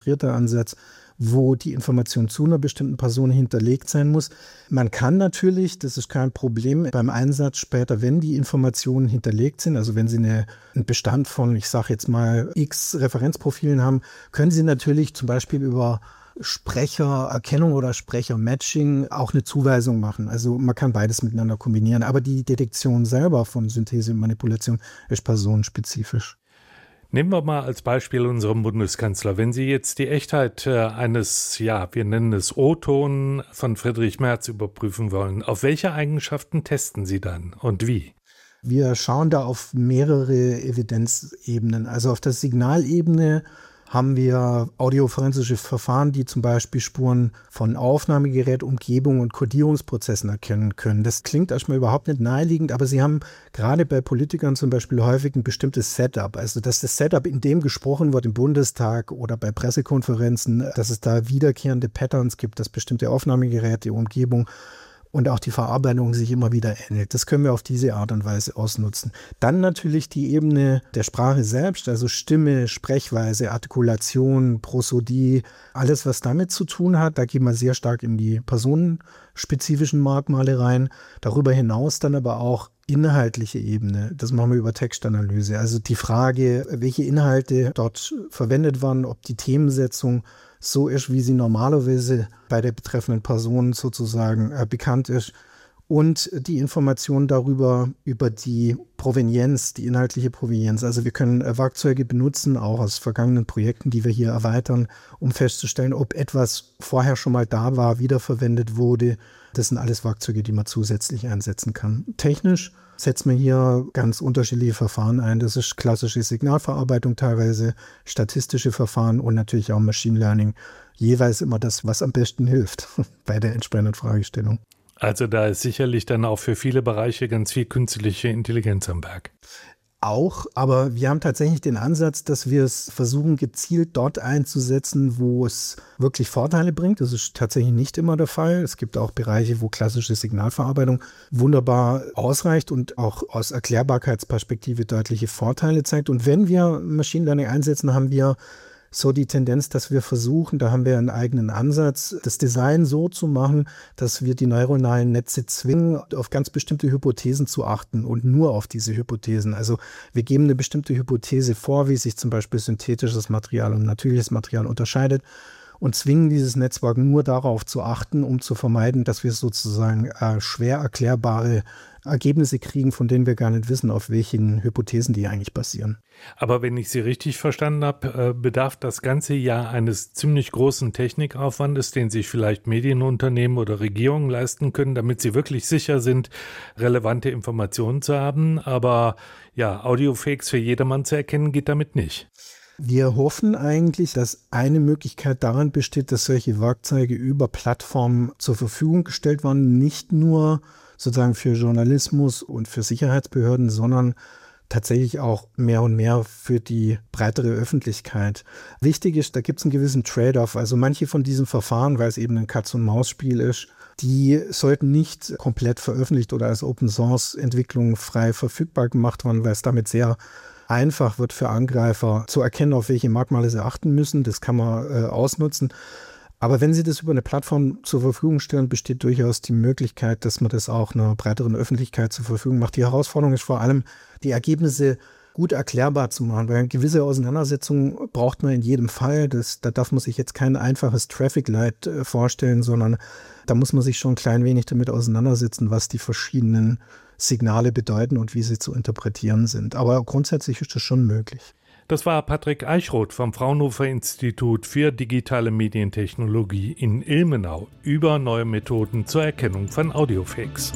zentrierter Ansatz, wo die Information zu einer bestimmten Person hinterlegt sein muss. Man kann natürlich, das ist kein Problem, beim Einsatz später, wenn die Informationen hinterlegt sind, also wenn Sie einen Bestand von, ich sage jetzt mal, x Referenzprofilen haben, können Sie natürlich zum Beispiel über Sprechererkennung oder Sprechermatching auch eine Zuweisung machen. Also man kann beides miteinander kombinieren. Aber die Detektion selber von Synthese und Manipulation ist personenspezifisch. Nehmen wir mal als Beispiel unseren Bundeskanzler. Wenn Sie jetzt die Echtheit eines, wir nennen es O-Ton von Friedrich Merz überprüfen wollen, auf welche Eigenschaften testen Sie dann und wie? Wir schauen da auf mehrere Evidenzebenen. Also auf der Signalebene haben wir audioforensische Verfahren, die zum Beispiel Spuren von Aufnahmegerät, Umgebung und Kodierungsprozessen erkennen können. Das klingt erstmal überhaupt nicht naheliegend, aber sie haben gerade bei Politikern zum Beispiel häufig ein bestimmtes Setup. Also dass das Setup, in dem gesprochen wird im Bundestag oder bei Pressekonferenzen, dass es da wiederkehrende Patterns gibt, dass bestimmte Aufnahmegeräte, Umgebung und auch die Verarbeitung sich immer wieder ähnelt. Das können wir auf diese Art und Weise ausnutzen. Dann natürlich die Ebene der Sprache selbst, also Stimme, Sprechweise, Artikulation, Prosodie, alles, was damit zu tun hat. Da gehen wir sehr stark in die personenspezifischen Merkmale rein. Darüber hinaus dann aber auch inhaltliche Ebene. Das machen wir über Textanalyse. Also die Frage, welche Inhalte dort verwendet waren, ob die Themensetzung so ist, wie sie normalerweise bei der betreffenden Person sozusagen bekannt ist. Und die Information darüber, über die Provenienz, die inhaltliche Provenienz. Also wir können Werkzeuge benutzen, auch aus vergangenen Projekten, die wir hier erweitern, um festzustellen, ob etwas vorher schon mal da war, wiederverwendet wurde. Das sind alles Werkzeuge, die man zusätzlich einsetzen kann. Technisch setzen wir hier ganz unterschiedliche Verfahren ein. Das ist klassische Signalverarbeitung teilweise, statistische Verfahren und natürlich auch Machine Learning. Jeweils immer das, was am besten hilft bei der entsprechenden Fragestellung. Also da ist sicherlich dann auch für viele Bereiche ganz viel künstliche Intelligenz am Werk. Auch, aber wir haben tatsächlich den Ansatz, dass wir es versuchen, gezielt dort einzusetzen, wo es wirklich Vorteile bringt. Das ist tatsächlich nicht immer der Fall. Es gibt auch Bereiche, wo klassische Signalverarbeitung wunderbar ausreicht und auch aus Erklärbarkeitsperspektive deutliche Vorteile zeigt. Und wenn wir Machine Learning einsetzen, haben wir so die Tendenz, dass wir versuchen, da haben wir einen eigenen Ansatz, das Design so zu machen, dass wir die neuronalen Netze zwingen, auf ganz bestimmte Hypothesen zu achten und nur auf diese Hypothesen. Also wir geben eine bestimmte Hypothese vor, wie sich zum Beispiel synthetisches Material und natürliches Material unterscheidet und zwingen dieses Netzwerk nur darauf zu achten, um zu vermeiden, dass wir sozusagen schwer erklärbare Ergebnisse kriegen, von denen wir gar nicht wissen, auf welchen Hypothesen die eigentlich basieren. Aber wenn ich Sie richtig verstanden habe, bedarf das Ganze ja eines ziemlich großen Technikaufwandes, den sich vielleicht Medienunternehmen oder Regierungen leisten können, damit sie wirklich sicher sind, relevante Informationen zu haben. Aber ja, Audiofakes für jedermann zu erkennen, geht damit nicht. Wir hoffen eigentlich, dass eine Möglichkeit darin besteht, dass solche Werkzeuge über Plattformen zur Verfügung gestellt werden, nicht nur sozusagen für Journalismus und für Sicherheitsbehörden, sondern tatsächlich auch mehr und mehr für die breitere Öffentlichkeit. Wichtig ist, da gibt es einen gewissen Trade-off. Also manche von diesen Verfahren, weil es eben ein Katz-und-Maus-Spiel ist, die sollten nicht komplett veröffentlicht oder als Open-Source-Entwicklung frei verfügbar gemacht werden, weil es damit sehr einfach wird für Angreifer zu erkennen, auf welche Merkmale sie achten müssen. Das kann man ausnutzen. Aber wenn Sie das über eine Plattform zur Verfügung stellen, besteht durchaus die Möglichkeit, dass man das auch einer breiteren Öffentlichkeit zur Verfügung macht. Die Herausforderung ist vor allem, die Ergebnisse gut erklärbar zu machen, weil eine gewisse Auseinandersetzung braucht man in jedem Fall. Da darf man sich jetzt kein einfaches Traffic Light vorstellen, sondern da muss man sich schon ein klein wenig damit auseinandersetzen, was die verschiedenen Signale bedeuten und wie sie zu interpretieren sind. Aber grundsätzlich ist das schon möglich. Das war Patrick Eichroth vom Fraunhofer Institut für digitale Medientechnologie in Ilmenau über neue Methoden zur Erkennung von Audiofakes.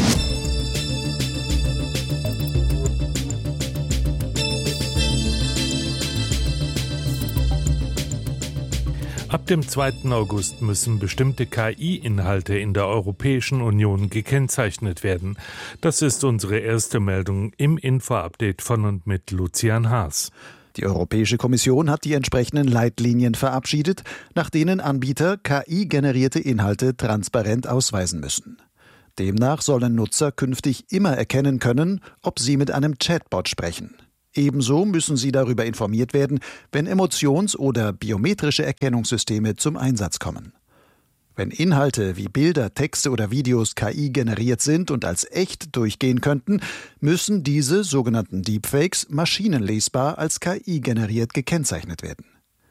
Ab dem 2. August müssen bestimmte KI-Inhalte in der Europäischen Union gekennzeichnet werden. Das ist unsere erste Meldung im Info-Update von und mit Lucian Haas. Die Europäische Kommission hat die entsprechenden Leitlinien verabschiedet, nach denen Anbieter KI-generierte Inhalte transparent ausweisen müssen. Demnach sollen Nutzer künftig immer erkennen können, ob sie mit einem Chatbot sprechen. Ebenso müssen sie darüber informiert werden, wenn Emotions- oder biometrische Erkennungssysteme zum Einsatz kommen. Wenn Inhalte wie Bilder, Texte oder Videos KI generiert sind und als echt durchgehen könnten, müssen diese sogenannten Deepfakes maschinenlesbar als KI generiert gekennzeichnet werden.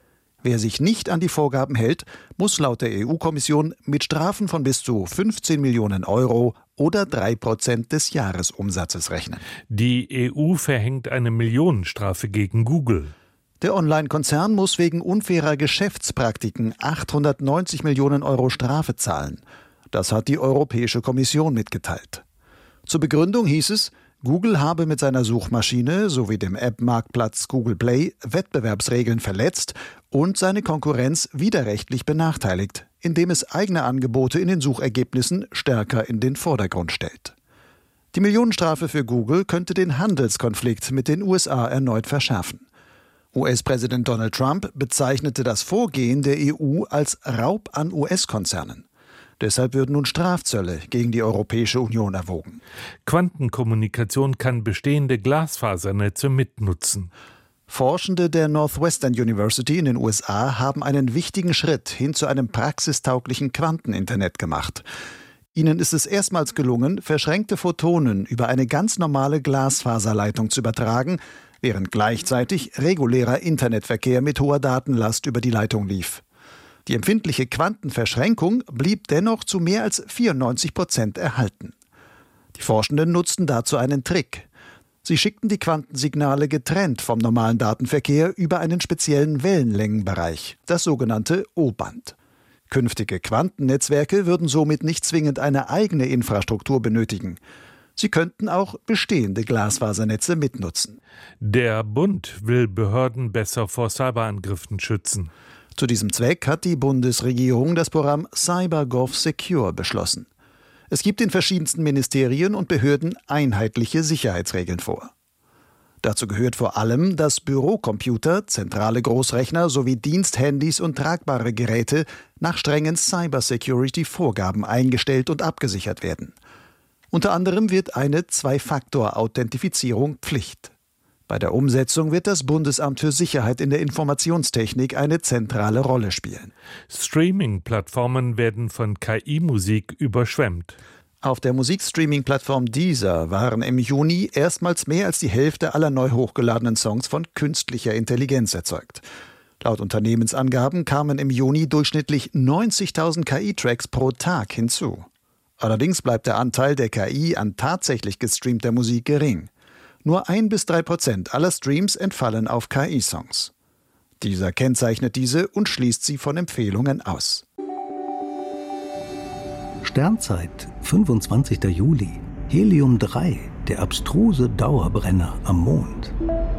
Wer sich nicht an die Vorgaben hält, muss laut der EU-Kommission mit Strafen von bis zu 15 Millionen Euro oder 3% des Jahresumsatzes rechnen. Die EU verhängt eine Millionenstrafe gegen Google. Der Online-Konzern muss wegen unfairer Geschäftspraktiken 890 Millionen Euro Strafe zahlen. Das hat die Europäische Kommission mitgeteilt. Zur Begründung hieß es, Google habe mit seiner Suchmaschine sowie dem App-Marktplatz Google Play Wettbewerbsregeln verletzt und seine Konkurrenz widerrechtlich benachteiligt, indem es eigene Angebote in den Suchergebnissen stärker in den Vordergrund stellt. Die Millionenstrafe für Google könnte den Handelskonflikt mit den USA erneut verschärfen. US-Präsident Donald Trump bezeichnete das Vorgehen der EU als Raub an US-Konzernen. Deshalb würden nun Strafzölle gegen die Europäische Union erwogen. Quantenkommunikation kann bestehende Glasfasernetze mitnutzen. Forschende der Northwestern University in den USA haben einen wichtigen Schritt hin zu einem praxistauglichen Quanteninternet gemacht. Ihnen ist es erstmals gelungen, verschränkte Photonen über eine ganz normale Glasfaserleitung zu übertragen, während gleichzeitig regulärer Internetverkehr mit hoher Datenlast über die Leitung lief. Die empfindliche Quantenverschränkung blieb dennoch zu mehr als 94% erhalten. Die Forschenden nutzten dazu einen Trick. Sie schickten die Quantensignale getrennt vom normalen Datenverkehr über einen speziellen Wellenlängenbereich, das sogenannte O-Band. Künftige Quantennetzwerke würden somit nicht zwingend eine eigene Infrastruktur benötigen. Sie könnten auch bestehende Glasfasernetze mitnutzen. Der Bund will Behörden besser vor Cyberangriffen schützen. Zu diesem Zweck hat die Bundesregierung das Programm CyberGov Secure beschlossen. Es gibt in verschiedensten Ministerien und Behörden einheitliche Sicherheitsregeln vor. Dazu gehört vor allem, dass Bürocomputer, zentrale Großrechner sowie Diensthandys und tragbare Geräte nach strengen Cybersecurity-Vorgaben eingestellt und abgesichert werden. Unter anderem wird eine Zwei-Faktor-Authentifizierung Pflicht. Bei der Umsetzung wird das Bundesamt für Sicherheit in der Informationstechnik eine zentrale Rolle spielen. Streaming-Plattformen werden von KI-Musik überschwemmt. Auf der Musikstreaming-Plattform Deezer waren im Juni erstmals mehr als die Hälfte aller neu hochgeladenen Songs von künstlicher Intelligenz erzeugt. Laut Unternehmensangaben kamen im Juni durchschnittlich 90.000 KI-Tracks pro Tag hinzu. Allerdings bleibt der Anteil der KI an tatsächlich gestreamter Musik gering. Nur 1-3% aller Streams entfallen auf KI-Songs. Dieser kennzeichnet diese und schließt sie von Empfehlungen aus. Sternzeit, 25. Juli. Helium 3, der abstruse Dauerbrenner am Mond.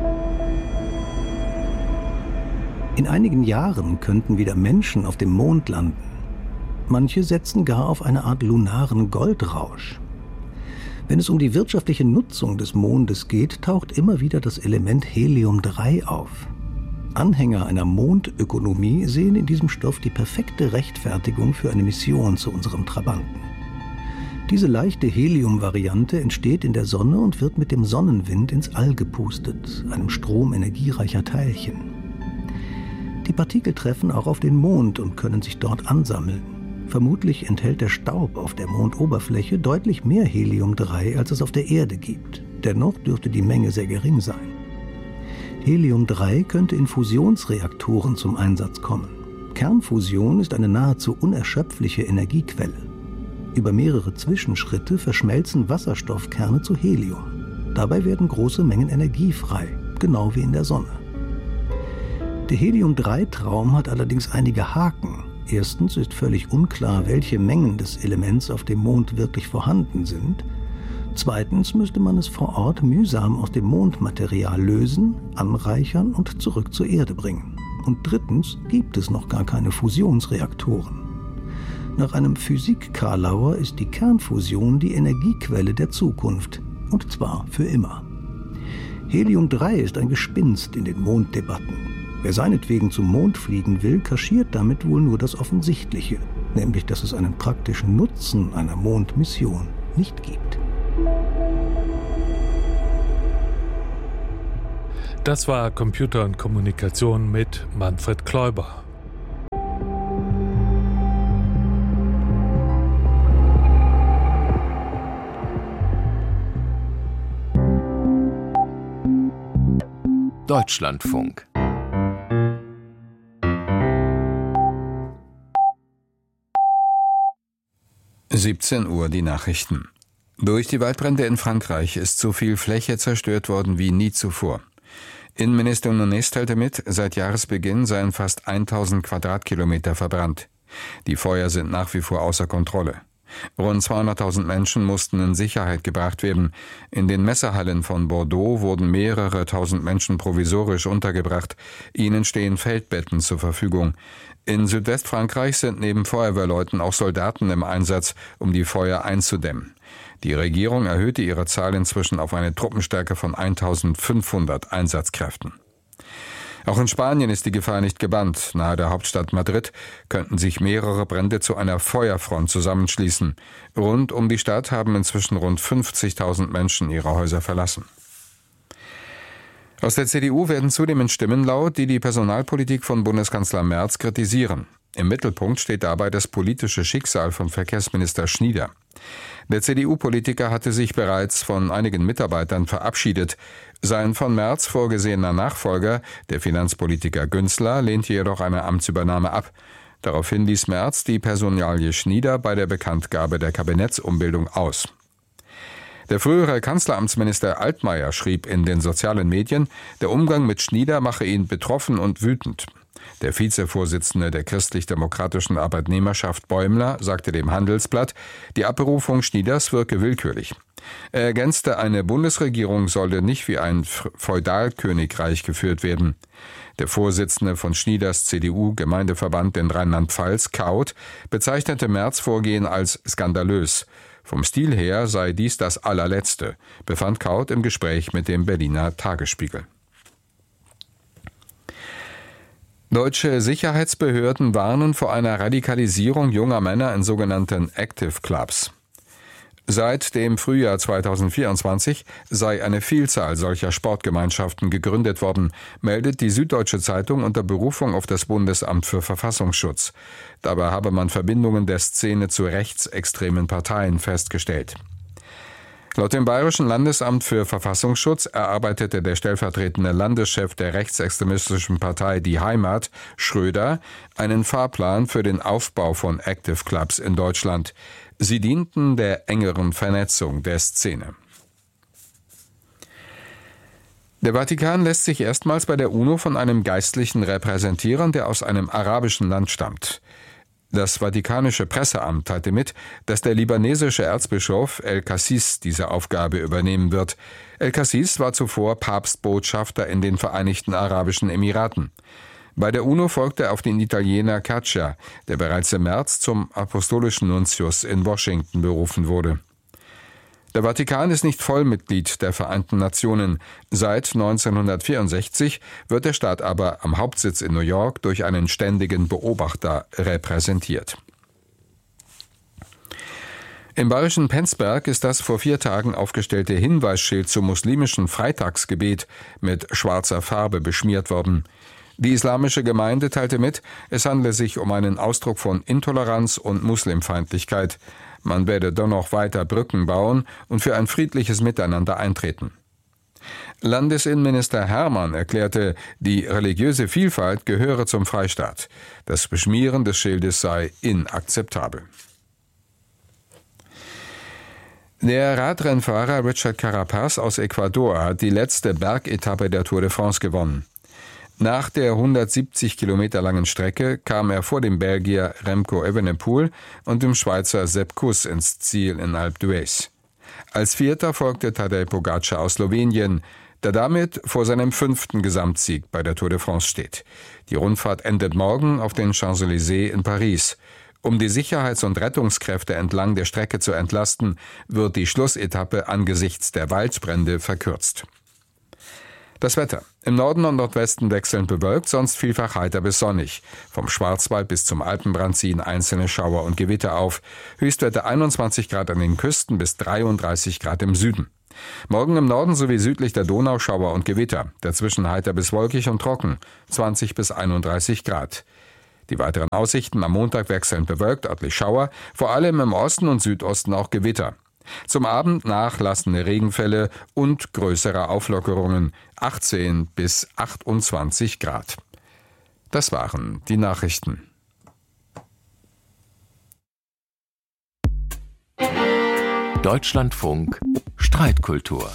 In einigen Jahren könnten wieder Menschen auf dem Mond landen. Manche setzen gar auf eine Art lunaren Goldrausch. Wenn es um die wirtschaftliche Nutzung des Mondes geht, taucht immer wieder das Element Helium-3 auf. Anhänger einer Mondökonomie sehen in diesem Stoff die perfekte Rechtfertigung für eine Mission zu unserem Trabanten. Diese leichte Helium-Variante entsteht in der Sonne und wird mit dem Sonnenwind ins All gepustet, einem Strom energiereicher Teilchen. Die Partikel treffen auch auf den Mond und können sich dort ansammeln. Vermutlich enthält der Staub auf der Mondoberfläche deutlich mehr Helium-3, als es auf der Erde gibt. Dennoch dürfte die Menge sehr gering sein. Helium-3 könnte in Fusionsreaktoren zum Einsatz kommen. Kernfusion ist eine nahezu unerschöpfliche Energiequelle. Über mehrere Zwischenschritte verschmelzen Wasserstoffkerne zu Helium. Dabei werden große Mengen Energie frei, genau wie in der Sonne. Der Helium-3-Traum hat allerdings einige Haken. Erstens ist völlig unklar, welche Mengen des Elements auf dem Mond wirklich vorhanden sind. Zweitens müsste man es vor Ort mühsam aus dem Mondmaterial lösen, anreichern und zurück zur Erde bringen. Und drittens gibt es noch gar keine Fusionsreaktoren. Nach einem Physik-Karlauer ist die Kernfusion die Energiequelle der Zukunft, und zwar für immer. Helium-3 ist ein Gespinst in den Monddebatten. Wer seinetwegen zum Mond fliegen will, kaschiert damit wohl nur das Offensichtliche, nämlich dass es einen praktischen Nutzen einer Mondmission nicht gibt. Das war Computer und Kommunikation mit Manfred Kläuber. Deutschlandfunk. (17 Uhr) die Nachrichten. Durch die Waldbrände in Frankreich ist so viel Fläche zerstört worden wie nie zuvor. Innenminister Nunez teilte mit, seit Jahresbeginn seien fast 1000 Quadratkilometer verbrannt. Die Feuer sind nach wie vor außer Kontrolle. Rund 200.000 Menschen mussten in Sicherheit gebracht werden. In den Messehallen von Bordeaux wurden mehrere tausend Menschen provisorisch untergebracht. Ihnen stehen Feldbetten zur Verfügung. In Südwestfrankreich sind neben Feuerwehrleuten auch Soldaten im Einsatz, um die Feuer einzudämmen. Die Regierung erhöhte ihre Zahl inzwischen auf eine Truppenstärke von 1500 Einsatzkräften. Auch in Spanien ist die Gefahr nicht gebannt. Nahe der Hauptstadt Madrid könnten sich mehrere Brände zu einer Feuerfront zusammenschließen. Rund um die Stadt haben inzwischen rund 50.000 Menschen ihre Häuser verlassen. Aus der CDU werden zunehmend Stimmen laut, die die Personalpolitik von Bundeskanzler Merz kritisieren. Im Mittelpunkt steht dabei das politische Schicksal von Verkehrsminister Schnieder. Der CDU-Politiker hatte sich bereits von einigen Mitarbeitern verabschiedet. Sein von Merz vorgesehener Nachfolger, der Finanzpolitiker Günzler, lehnte jedoch eine Amtsübernahme ab. Daraufhin ließ Merz die Personalie Schnieder bei der Bekanntgabe der Kabinettsumbildung aus. Der frühere Kanzleramtsminister Altmaier schrieb in den sozialen Medien, der Umgang mit Schnieder mache ihn betroffen und wütend. Der Vizevorsitzende der christlich-demokratischen Arbeitnehmerschaft Bäumler sagte dem Handelsblatt, die Abberufung Schnieders wirke willkürlich. Er ergänzte, eine Bundesregierung solle nicht wie ein Feudalkönigreich geführt werden. Der Vorsitzende von Schnieders CDU-Gemeindeverband in Rheinland-Pfalz, Kaut, bezeichnete Merz' Vorgehen als skandalös. Vom Stil her sei dies das allerletzte, befand Kaut im Gespräch mit dem Berliner Tagesspiegel. Deutsche Sicherheitsbehörden warnen vor einer Radikalisierung junger Männer in sogenannten Active Clubs. Seit dem Frühjahr 2024 sei eine Vielzahl solcher Sportgemeinschaften gegründet worden, meldet die Süddeutsche Zeitung unter Berufung auf das Bundesamt für Verfassungsschutz. Dabei habe man Verbindungen der Szene zu rechtsextremen Parteien festgestellt. Laut dem Bayerischen Landesamt für Verfassungsschutz erarbeitete der stellvertretende Landeschef der rechtsextremistischen Partei Die Heimat, Schröder, einen Fahrplan für den Aufbau von Active Clubs in Deutschland. Sie dienten der engeren Vernetzung der Szene. Der Vatikan lässt sich erstmals bei der UNO von einem Geistlichen repräsentieren, der aus einem arabischen Land stammt. Das Vatikanische Presseamt teilte mit, dass der libanesische Erzbischof El-Kassis diese Aufgabe übernehmen wird. El-Kassis war zuvor Papstbotschafter in den Vereinigten Arabischen Emiraten. Bei der UNO folgte er auf den Italiener Caccia, der bereits im März zum apostolischen Nuntius in Washington berufen wurde. Der Vatikan ist nicht Vollmitglied der Vereinten Nationen. Seit 1964 wird der Staat aber am Hauptsitz in New York durch einen ständigen Beobachter repräsentiert. Im bayerischen Penzberg ist das vor 4 Tagen aufgestellte Hinweisschild zum muslimischen Freitagsgebet mit schwarzer Farbe beschmiert worden. Die islamische Gemeinde teilte mit, es handle sich um einen Ausdruck von Intoleranz und Muslimfeindlichkeit. Man werde dennoch weiter Brücken bauen und für ein friedliches Miteinander eintreten. Landesinnenminister Hermann erklärte, die religiöse Vielfalt gehöre zum Freistaat. Das Beschmieren des Schildes sei inakzeptabel. Der Radrennfahrer Richard Carapaz aus Ecuador hat die letzte Bergetappe der Tour de France gewonnen. Nach der 170 Kilometer langen Strecke kam er vor dem Belgier Remco Evenepoel und dem Schweizer Sepp Kuss ins Ziel in Alpe d'Huez. Als Vierter folgte Tadej Pogacar aus Slowenien, der damit vor seinem 5. Gesamtsieg bei der Tour de France steht. Die Rundfahrt endet morgen auf den Champs-Élysées in Paris. Um die Sicherheits- und Rettungskräfte entlang der Strecke zu entlasten, wird die Schlussetappe angesichts der Waldbrände verkürzt. Das Wetter. Im Norden und Nordwesten wechselnd bewölkt, sonst vielfach heiter bis sonnig. Vom Schwarzwald bis zum Alpenbrand ziehen einzelne Schauer und Gewitter auf. Höchstwerte 21 Grad an den Küsten bis 33 Grad im Süden. Morgen im Norden sowie südlich der Donau Schauer und Gewitter. Dazwischen heiter bis wolkig und trocken. 20 bis 31 Grad. Die weiteren Aussichten: am Montag wechselnd bewölkt, örtlich Schauer, vor allem im Osten und Südosten auch Gewitter. Zum Abend nachlassende Regenfälle und größere Auflockerungen, 18 bis 28 Grad. Das waren die Nachrichten. Deutschlandfunk Streitkultur.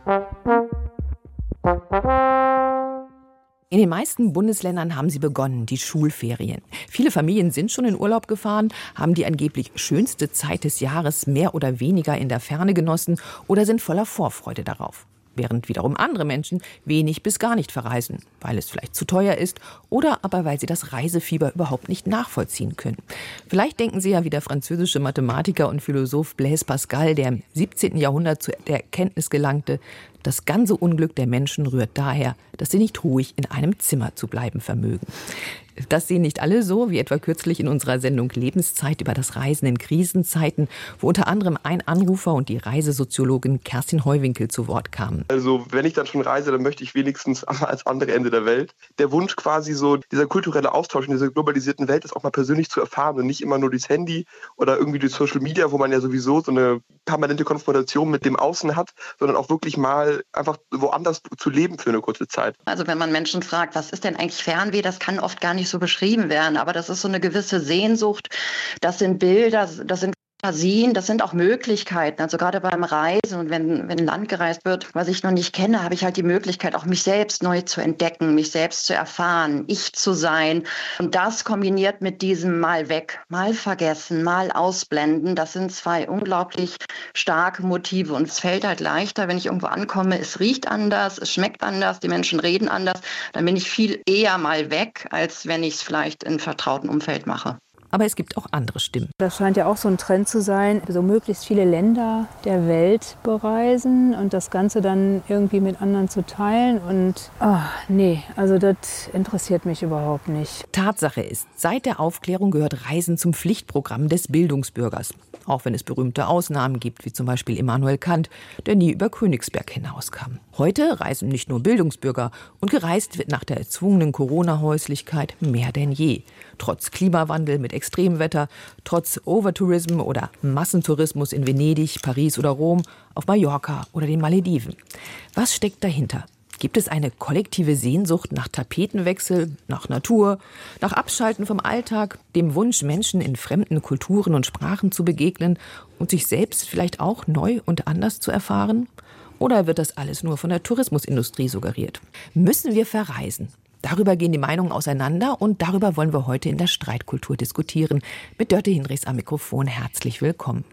In den meisten Bundesländern haben sie begonnen, die Schulferien. Viele Familien sind schon in Urlaub gefahren, haben die angeblich schönste Zeit des Jahres mehr oder weniger in der Ferne genossen oder sind voller Vorfreude darauf. Während wiederum andere Menschen wenig bis gar nicht verreisen, weil es vielleicht zu teuer ist oder aber weil sie das Reisefieber überhaupt nicht nachvollziehen können. Vielleicht denken Sie ja wie der französische Mathematiker und Philosoph Blaise Pascal, der im 17. Jahrhundert zu der Erkenntnis gelangte, das ganze Unglück der Menschen rührt daher, dass sie nicht ruhig in einem Zimmer zu bleiben vermögen. Das sehen nicht alle so, wie etwa kürzlich in unserer Sendung Lebenszeit über das Reisen in Krisenzeiten, wo unter anderem ein Anrufer und die Reisesoziologin Kerstin Heuwinkel zu Wort kamen. Also wenn ich dann schon reise, dann möchte ich wenigstens ans andere Ende der Welt. Der Wunsch quasi so, dieser kulturelle Austausch in dieser globalisierten Welt ist auch mal persönlich zu erfahren und nicht immer nur durchs Handy oder irgendwie durch Social Media, wo man ja sowieso so eine permanente Konfrontation mit dem Außen hat, sondern auch wirklich mal einfach woanders zu leben für eine kurze Zeit. Also wenn man Menschen fragt, was ist denn eigentlich Fernweh, das kann oft gar nicht so beschrieben werden, aber das ist so eine gewisse Sehnsucht, das sind Bilder, das sind Fantasien, das sind auch Möglichkeiten. Also gerade beim Reisen und wenn ein Land gereist wird, was ich noch nicht kenne, habe ich halt die Möglichkeit, auch mich selbst neu zu entdecken, mich selbst zu erfahren, ich zu sein. Und das kombiniert mit diesem mal weg, mal vergessen, mal ausblenden, das sind zwei unglaublich starke Motive. Und es fällt halt leichter, wenn ich irgendwo ankomme, es riecht anders, es schmeckt anders, die Menschen reden anders, dann bin ich viel eher mal weg, als wenn ich es vielleicht in vertrauten Umfeld mache. Aber es gibt auch andere Stimmen. Das scheint ja auch so ein Trend zu sein, so möglichst viele Länder der Welt bereisen und das Ganze dann irgendwie mit anderen zu teilen. Und nee, also das interessiert mich überhaupt nicht. Tatsache ist, seit der Aufklärung gehört Reisen zum Pflichtprogramm des Bildungsbürgers. Auch wenn es berühmte Ausnahmen gibt, wie zum Beispiel Immanuel Kant, der nie über Königsberg hinauskam. Heute reisen nicht nur Bildungsbürger und gereist wird nach der erzwungenen Corona-Häuslichkeit mehr denn je. Trotz Klimawandel mit Extremwetter, trotz Overtourism oder Massentourismus in Venedig, Paris oder Rom, auf Mallorca oder den Malediven. Was steckt dahinter? Gibt es eine kollektive Sehnsucht nach Tapetenwechsel, nach Natur, nach Abschalten vom Alltag, dem Wunsch, Menschen in fremden Kulturen und Sprachen zu begegnen und sich selbst vielleicht auch neu und anders zu erfahren? Oder wird das alles nur von der Tourismusindustrie suggeriert? Müssen wir verreisen? Darüber gehen die Meinungen auseinander und darüber wollen wir heute in der Streitkultur diskutieren. Mit Dörte Hinrichs am Mikrofon herzlich willkommen.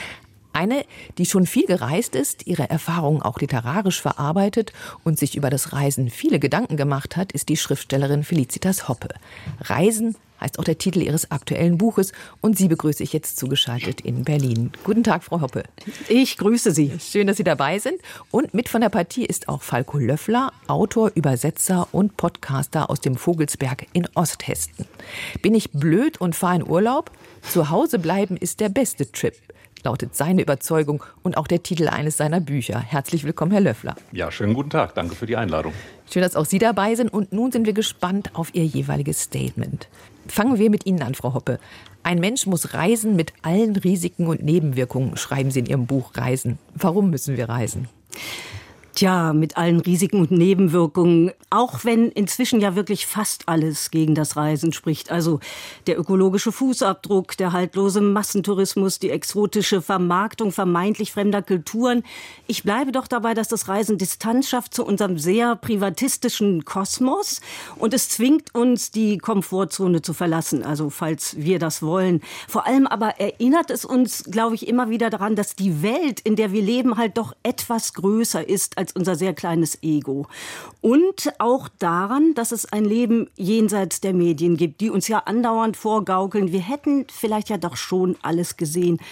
Eine, die schon viel gereist ist, ihre Erfahrungen auch literarisch verarbeitet und sich über das Reisen viele Gedanken gemacht hat, ist die Schriftstellerin Felicitas Hoppe. Reisen heißt auch der Titel ihres aktuellen Buches und sie begrüße ich jetzt zugeschaltet in Berlin. Guten Tag, Frau Hoppe. Ich grüße Sie. Schön, dass Sie dabei sind. Und mit von der Partie ist auch Falko Löffler, Autor, Übersetzer und Podcaster aus dem Vogelsberg in Osthessen. Bin ich blöd und fahre in Urlaub? Zu Hause bleiben ist der beste Trip, lautet seine Überzeugung und auch der Titel eines seiner Bücher. Herzlich willkommen, Herr Löffler. Ja, schönen guten Tag. Danke für die Einladung. Schön, dass auch Sie dabei sind. Und nun sind wir gespannt auf Ihr jeweiliges Statement. Fangen wir mit Ihnen an, Frau Hoppe. Ein Mensch muss reisen mit allen Risiken und Nebenwirkungen, schreiben Sie in Ihrem Buch Reisen. Warum müssen wir reisen? Tja, mit allen Risiken und Nebenwirkungen, auch wenn inzwischen ja wirklich fast alles gegen das Reisen spricht. Also der ökologische Fußabdruck, der haltlose Massentourismus, die exotische Vermarktung vermeintlich fremder Kulturen. Ich bleibe doch dabei, dass das Reisen Distanz schafft zu unserem sehr privatistischen Kosmos und es zwingt uns, die Komfortzone zu verlassen, also falls wir das wollen. Vor allem aber erinnert es uns, glaube ich, immer wieder daran, dass die Welt, in der wir leben, halt doch etwas größer ist als unser sehr kleines Ego. Und auch daran, dass es ein Leben jenseits der Medien gibt, die uns ja andauernd vorgaukeln. Wir hätten vielleicht ja doch schon alles gesehen.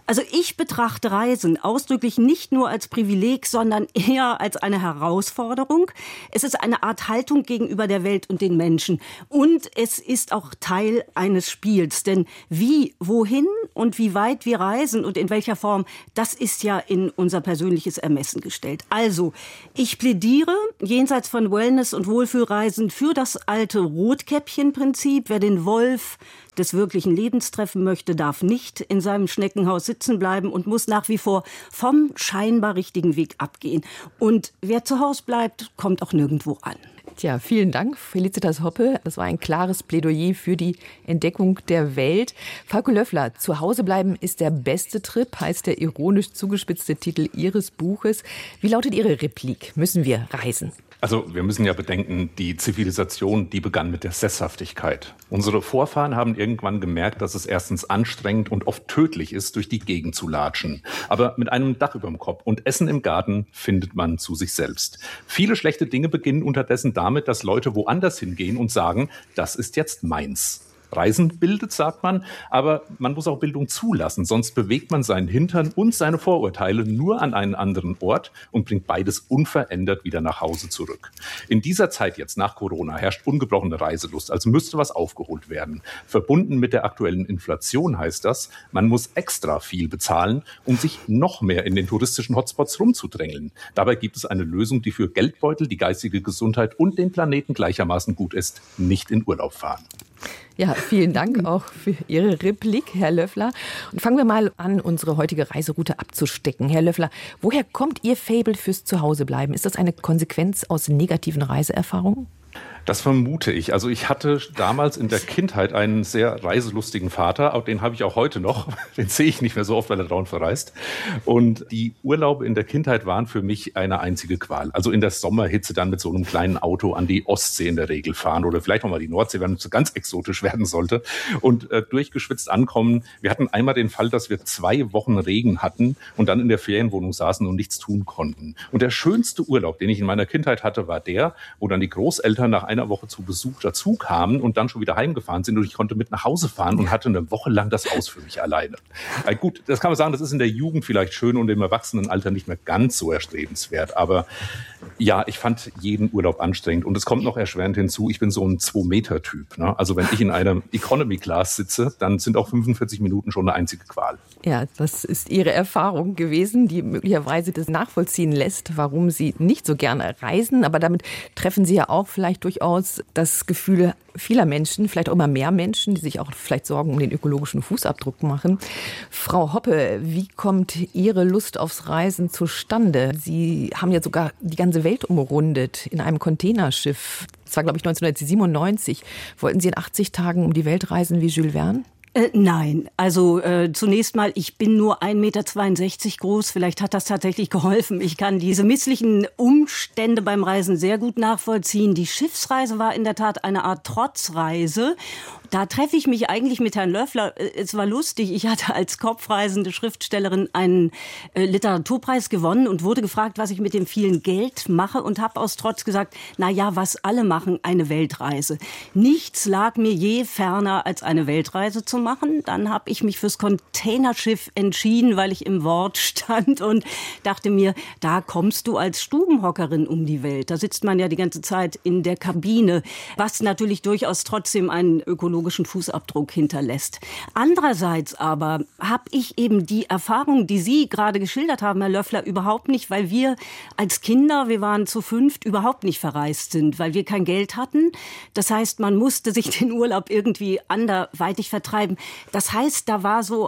Also ich betrachte Reisen ausdrücklich nicht nur als Privileg, sondern eher als eine Herausforderung. Es ist eine Art Haltung gegenüber der Welt und den Menschen. Und es ist auch Teil eines Spiels. Denn wie, wohin und wie weit wir reisen und in welcher Form, das ist ja in unser persönliches Ermessen gestellt. Also, ich plädiere jenseits von Wellness- und Wohlfühlreisen für das alte Rotkäppchen-Prinzip. Wer den Wolf des wirklichen Lebens treffen möchte, darf nicht in seinem Schneckenhaus sitzen bleiben und muss nach wie vor vom scheinbar richtigen Weg abgehen. Und wer zu Hause bleibt, kommt auch nirgendwo an. Tja, vielen Dank, Felicitas Hoppe. Das war ein klares Plädoyer für die Entdeckung der Welt. Falko Löffler, zu Hause bleiben ist der beste Trip, heißt der ironisch zugespitzte Titel Ihres Buches. Wie lautet Ihre Replik? Müssen wir reisen? Also wir müssen ja bedenken, die Zivilisation, die begann mit der Sesshaftigkeit. Unsere Vorfahren haben irgendwann gemerkt, dass es erstens anstrengend und oft tödlich ist, durch die Gegend zu latschen. Aber mit einem Dach über dem Kopf und Essen im Garten findet man zu sich selbst. Viele schlechte Dinge beginnen unterdessen damit, dass Leute woanders hingehen und sagen, das ist jetzt meins. Reisen bildet, sagt man, aber man muss auch Bildung zulassen, sonst bewegt man seinen Hintern und seine Vorurteile nur an einen anderen Ort und bringt beides unverändert wieder nach Hause zurück. In dieser Zeit jetzt nach Corona herrscht ungebrochene Reiselust, als müsste was aufgeholt werden. Verbunden mit der aktuellen Inflation heißt das, man muss extra viel bezahlen, um sich noch mehr in den touristischen Hotspots rumzudrängeln. Dabei gibt es eine Lösung, die für Geldbeutel, die geistige Gesundheit und den Planeten gleichermaßen gut ist: nicht in Urlaub fahren. Ja, vielen Dank auch für Ihre Replik, Herr Löffler. Und fangen wir mal an, unsere heutige Reiseroute abzustecken. Herr Löffler, woher kommt Ihr Faible fürs Zuhausebleiben? Ist das eine Konsequenz aus negativen Reiseerfahrungen? Das vermute ich. Also ich hatte damals in der Kindheit einen sehr reiselustigen Vater, auch den habe ich auch heute noch. Den sehe ich nicht mehr so oft, weil er dauernd verreist. Und die Urlaube in der Kindheit waren für mich eine einzige Qual. Also in der Sommerhitze dann mit so einem kleinen Auto an die Ostsee in der Regel fahren oder vielleicht noch mal die Nordsee, wenn es so ganz exotisch werden sollte. Und durchgeschwitzt ankommen. Wir hatten einmal den Fall, dass wir 2 Wochen Regen hatten und dann in der Ferienwohnung saßen und nichts tun konnten. Und der schönste Urlaub, den ich in meiner Kindheit hatte, war der, wo dann die Großeltern nach einer Woche zu Besuch dazu kamen und dann schon wieder heimgefahren sind und ich konnte mit nach Hause fahren und hatte eine Woche lang das Haus für mich alleine. Gut, das kann man sagen, das ist in der Jugend vielleicht schön und im Erwachsenenalter nicht mehr ganz so erstrebenswert, aber ja, ich fand jeden Urlaub anstrengend und es kommt noch erschwerend hinzu, ich bin so ein 2-Meter-Typ. Ne? Also wenn ich in einer Economy-Class sitze, dann sind auch 45 Minuten schon eine einzige Qual. Ja, das ist Ihre Erfahrung gewesen, die möglicherweise das nachvollziehen lässt, warum Sie nicht so gerne reisen. Aber damit treffen Sie ja auch vielleicht durchaus das Gefühl vieler Menschen, vielleicht auch immer mehr Menschen, die sich auch vielleicht Sorgen um den ökologischen Fußabdruck machen. Frau Hoppe, wie kommt Ihre Lust aufs Reisen zustande? Sie haben ja sogar die ganze Welt umrundet in einem Containerschiff. Das war, glaube ich, 1997. Wollten Sie in 80 Tagen um die Welt reisen wie Jules Verne? Nein, also zunächst mal, ich bin nur 1,62 Meter groß. Vielleicht hat das tatsächlich geholfen. Ich kann diese misslichen Umstände beim Reisen sehr gut nachvollziehen. Die Schiffsreise war in der Tat eine Art Trotzreise. Da treffe ich mich eigentlich mit Herrn Löffler. Es war lustig. Ich hatte als kopfreisende Schriftstellerin einen Literaturpreis gewonnen und wurde gefragt, was ich mit dem vielen Geld mache und habe aus Trotz gesagt, na ja, was alle machen, eine Weltreise. Nichts lag mir je ferner, als eine Weltreise zu machen. Dann habe ich mich fürs Containerschiff entschieden, weil ich im Wort stand und dachte mir, da kommst du als Stubenhockerin um die Welt. Da sitzt man ja die ganze Zeit in der Kabine, was natürlich durchaus trotzdem einen ökologischen Fußabdruck hinterlässt. Andererseits aber habe ich eben die Erfahrung, die Sie gerade geschildert haben, Herr Löffler, überhaupt nicht, weil wir als Kinder, wir waren zu 5, überhaupt nicht verreist sind, weil wir kein Geld hatten. Das heißt, man musste sich den Urlaub irgendwie anderweitig vertreiben. Das heißt, da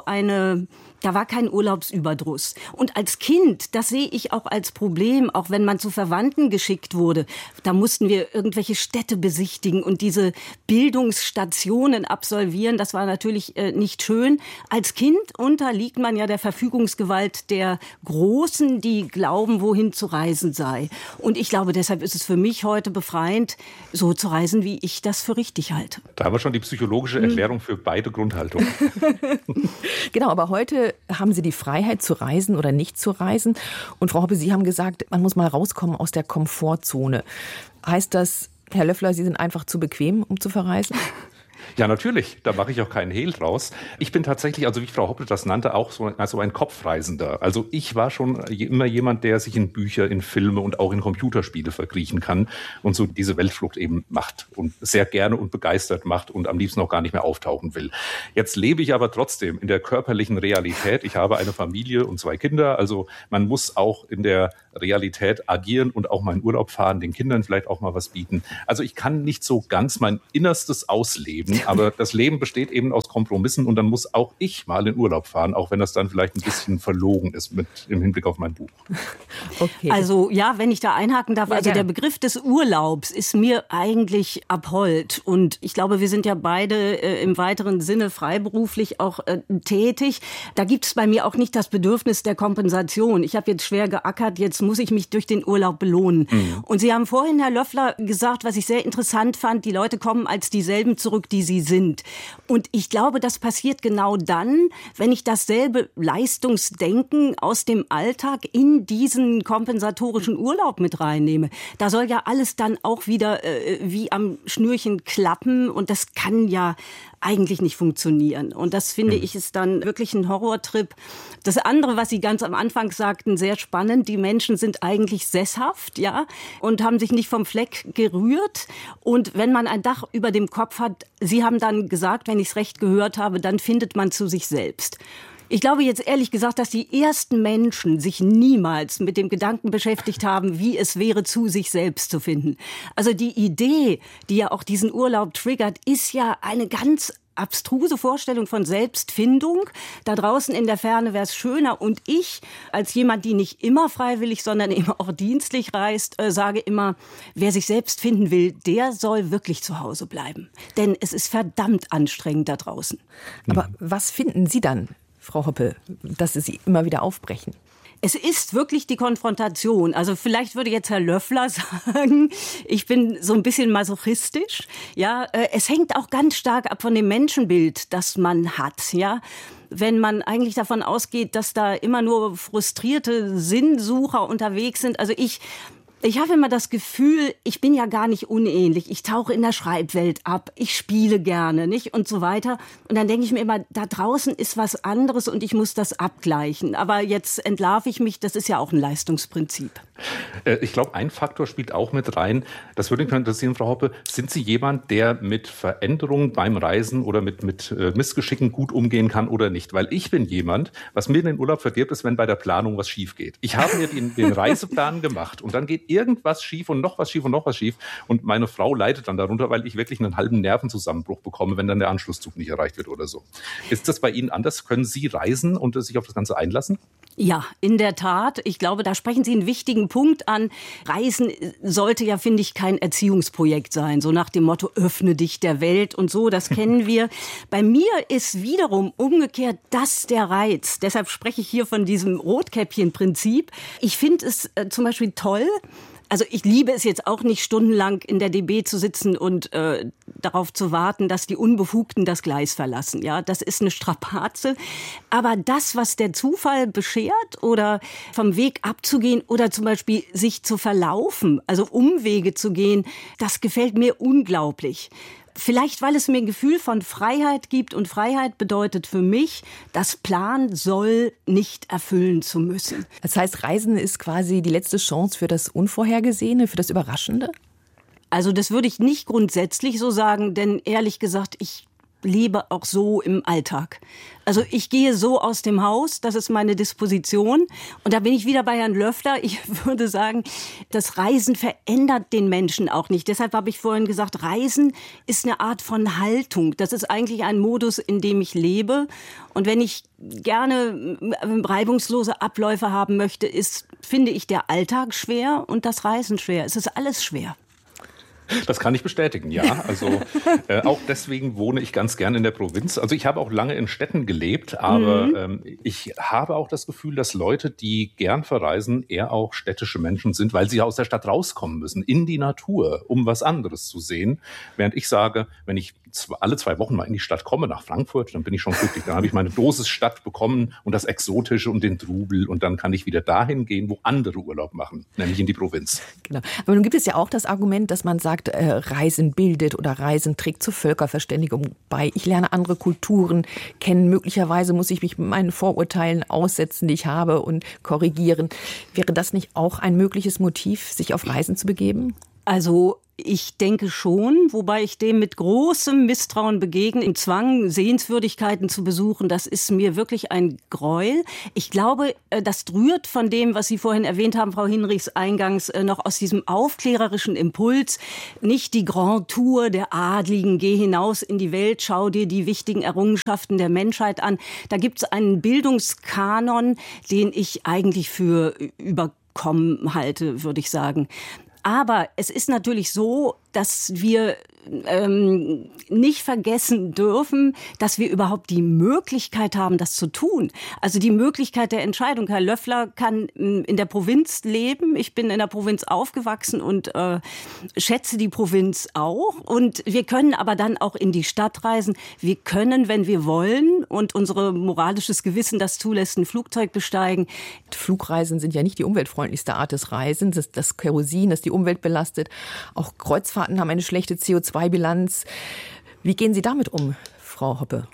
war kein Urlaubsüberdruss. Und als Kind, das sehe ich auch als Problem, auch wenn man zu Verwandten geschickt wurde, da mussten wir irgendwelche Städte besichtigen und diese Bildungsstationen absolvieren. Das war natürlich nicht schön. Als Kind unterliegt man ja der Verfügungsgewalt der Großen, die glauben, wohin zu reisen sei. Und ich glaube, deshalb ist es für mich heute befreiend, so zu reisen, wie ich das für richtig halte. Da haben wir schon die psychologische Erklärung für beide Grundhaltungen. Genau, aber heute haben Sie die Freiheit zu reisen oder nicht zu reisen. Und Frau Hoppe, Sie haben gesagt, man muss mal rauskommen aus der Komfortzone. Heißt das, Herr Löffler, Sie sind einfach zu bequem, um zu verreisen? Ja, natürlich. Da mache ich auch keinen Hehl draus. Ich bin tatsächlich, also wie Frau Hoppe das nannte, auch so ein Kopfreisender. Also ich war schon immer jemand, der sich in Bücher, in Filme und auch in Computerspiele verkriechen kann und so diese Weltflucht eben macht und sehr gerne und begeistert macht und am liebsten auch gar nicht mehr auftauchen will. Jetzt lebe ich aber trotzdem in der körperlichen Realität. Ich habe eine Familie und 2 Kinder. Also man muss auch in der Realität agieren und auch mal in Urlaub fahren, den Kindern vielleicht auch mal was bieten. Also ich kann nicht so ganz mein Innerstes ausleben, aber das Leben besteht eben aus Kompromissen und dann muss auch ich mal in Urlaub fahren, auch wenn das dann vielleicht ein bisschen verlogen ist im Hinblick auf mein Buch. Okay. Also ja, wenn ich da einhaken darf, also der Begriff des Urlaubs ist mir eigentlich abhold und ich glaube, wir sind ja beide im weiteren Sinne freiberuflich auch tätig. Da gibt es bei mir auch nicht das Bedürfnis der Kompensation. Ich habe jetzt schwer geackert, jetzt muss ich mich durch den Urlaub belohnen. Und Sie haben vorhin, Herr Löffler, gesagt, was ich sehr interessant fand, die Leute kommen als dieselben zurück, die sie sind. Und ich glaube, das passiert genau dann, wenn ich dasselbe Leistungsdenken aus dem Alltag in diesen kompensatorischen Urlaub mit reinnehme. Da soll ja alles dann auch wieder wie am Schnürchen klappen und das kann ja eigentlich nicht funktionieren. Und das finde ich ist dann wirklich ein Horrortrip. Das andere, was Sie ganz am Anfang sagten, sehr spannend. Die Menschen sind eigentlich sesshaft, ja, und haben sich nicht vom Fleck gerührt. Und wenn man ein Dach über dem Kopf hat, Sie haben dann gesagt, wenn ich es recht gehört habe, dann findet man zu sich selbst. Ich glaube jetzt ehrlich gesagt, dass die ersten Menschen sich niemals mit dem Gedanken beschäftigt haben, wie es wäre, zu sich selbst zu finden. Also die Idee, die ja auch diesen Urlaub triggert, ist ja eine ganz abstruse Vorstellung von Selbstfindung. Da draußen in der Ferne wäre es schöner. Und ich, als jemand, die nicht immer freiwillig, sondern eben auch dienstlich reist, sage immer, wer sich selbst finden will, der soll wirklich zu Hause bleiben. Denn es ist verdammt anstrengend da draußen. Aber was finden Sie dann, Frau Hoppe, dass Sie immer wieder aufbrechen? Es ist wirklich die Konfrontation. Also vielleicht würde jetzt Herr Löffler sagen, ich bin so ein bisschen masochistisch. Ja, es hängt auch ganz stark ab von dem Menschenbild, das man hat. Ja, wenn man eigentlich davon ausgeht, dass da immer nur frustrierte Sinnsucher unterwegs sind. Also ich habe immer das Gefühl, ich bin ja gar nicht unähnlich. Ich tauche in der Schreibwelt ab, ich spiele gerne, nicht? Und so weiter. Und dann denke ich mir immer, da draußen ist was anderes und ich muss das abgleichen. Aber jetzt entlarve ich mich, das ist ja auch ein Leistungsprinzip. Ich glaube, ein Faktor spielt auch mit rein. Das würde mich interessieren, Frau Hoppe. Sind Sie jemand, der mit Veränderungen beim Reisen oder mit Missgeschicken gut umgehen kann oder nicht? Weil ich bin jemand, was mir den Urlaub verdirbt, ist, wenn bei der Planung was schief geht. Ich habe mir den Reiseplan gemacht und dann geht irgendwas schief und noch was schief und noch was schief. Und meine Frau leidet dann darunter, weil ich wirklich einen halben Nervenzusammenbruch bekomme, wenn dann der Anschlusszug nicht erreicht wird oder so. Ist das bei Ihnen anders? Können Sie reisen und sich auf das Ganze einlassen? Ja, in der Tat. Ich glaube, da sprechen Sie einen wichtigen Punkt an. Reisen sollte ja, finde ich, kein Erziehungsprojekt sein. So nach dem Motto, öffne dich der Welt und so, das kennen wir. Bei mir ist wiederum umgekehrt das der Reiz. Deshalb spreche ich hier von diesem Rotkäppchen-Prinzip. Ich finde es zum Beispiel toll. Also ich liebe es jetzt auch nicht, stundenlang in der DB zu sitzen und darauf zu warten, dass die Unbefugten das Gleis verlassen. Ja, das ist eine Strapaze. Aber das, was der Zufall beschert oder vom Weg abzugehen oder zum Beispiel sich zu verlaufen, also Umwege zu gehen, das gefällt mir unglaublich. Vielleicht, weil es mir ein Gefühl von Freiheit gibt und Freiheit bedeutet für mich, das Plan soll nicht erfüllen zu müssen. Das heißt, Reisen ist quasi die letzte Chance für das Unvorhergesehene, für das Überraschende? Also das würde ich nicht grundsätzlich so sagen, denn ehrlich gesagt, ich lebe auch so im Alltag. Also ich gehe so aus dem Haus, das ist meine Disposition. Und da bin ich wieder bei Herrn Löffler. Ich würde sagen, das Reisen verändert den Menschen auch nicht. Deshalb habe ich vorhin gesagt, Reisen ist eine Art von Haltung. Das ist eigentlich ein Modus, in dem ich lebe. Und wenn ich gerne reibungslose Abläufe haben möchte, finde ich der Alltag schwer und das Reisen schwer. Es ist alles schwer. Das kann ich bestätigen, ja. Also auch deswegen wohne ich ganz gern in der Provinz. Also ich habe auch lange in Städten gelebt, aber ich habe auch das Gefühl, dass Leute, die gern verreisen, eher auch städtische Menschen sind, weil sie aus der Stadt rauskommen müssen, in die Natur, um was anderes zu sehen. Während ich sage, wenn ich alle 2 Wochen mal in die Stadt komme, nach Frankfurt, dann bin ich schon glücklich. Dann habe ich meine Dosis Stadt bekommen und das Exotische und den Trubel und dann kann ich wieder dahin gehen, wo andere Urlaub machen, nämlich in die Provinz. Genau. Aber nun gibt es ja auch das Argument, dass man sagt, Reisen bildet oder Reisen trägt zur Völkerverständigung bei. Ich lerne andere Kulturen kennen. Möglicherweise muss ich mich mit meinen Vorurteilen aussetzen, die ich habe, und korrigieren. Wäre das nicht auch ein mögliches Motiv, sich auf Reisen zu begeben? Also ich denke schon, wobei ich dem mit großem Misstrauen begegne. Im Zwang, Sehenswürdigkeiten zu besuchen, das ist mir wirklich ein Gräuel. Ich glaube, das rührt von dem, was Sie vorhin erwähnt haben, Frau Hinrichs, eingangs noch aus diesem aufklärerischen Impuls. Nicht die Grand Tour der Adligen, geh hinaus in die Welt, schau dir die wichtigen Errungenschaften der Menschheit an. Da gibt es einen Bildungskanon, den ich eigentlich für überkommen halte, würde ich sagen. Aber es ist natürlich so, dass wir nicht vergessen dürfen, dass wir überhaupt die Möglichkeit haben, das zu tun. Also die Möglichkeit der Entscheidung. Herr Löffler kann in der Provinz leben. Ich bin in der Provinz aufgewachsen und schätze die Provinz auch. Und wir können aber dann auch in die Stadt reisen. Wir können, wenn wir wollen und unser moralisches Gewissen das zulässt, ein Flugzeug besteigen. Flugreisen sind ja nicht die umweltfreundlichste Art des Reisens. Das Kerosin, das die Umwelt belastet. Auch Kreuzfahrten haben eine schlechte CO2-Bilanz. Wie gehen Sie damit um, Frau Hoppe?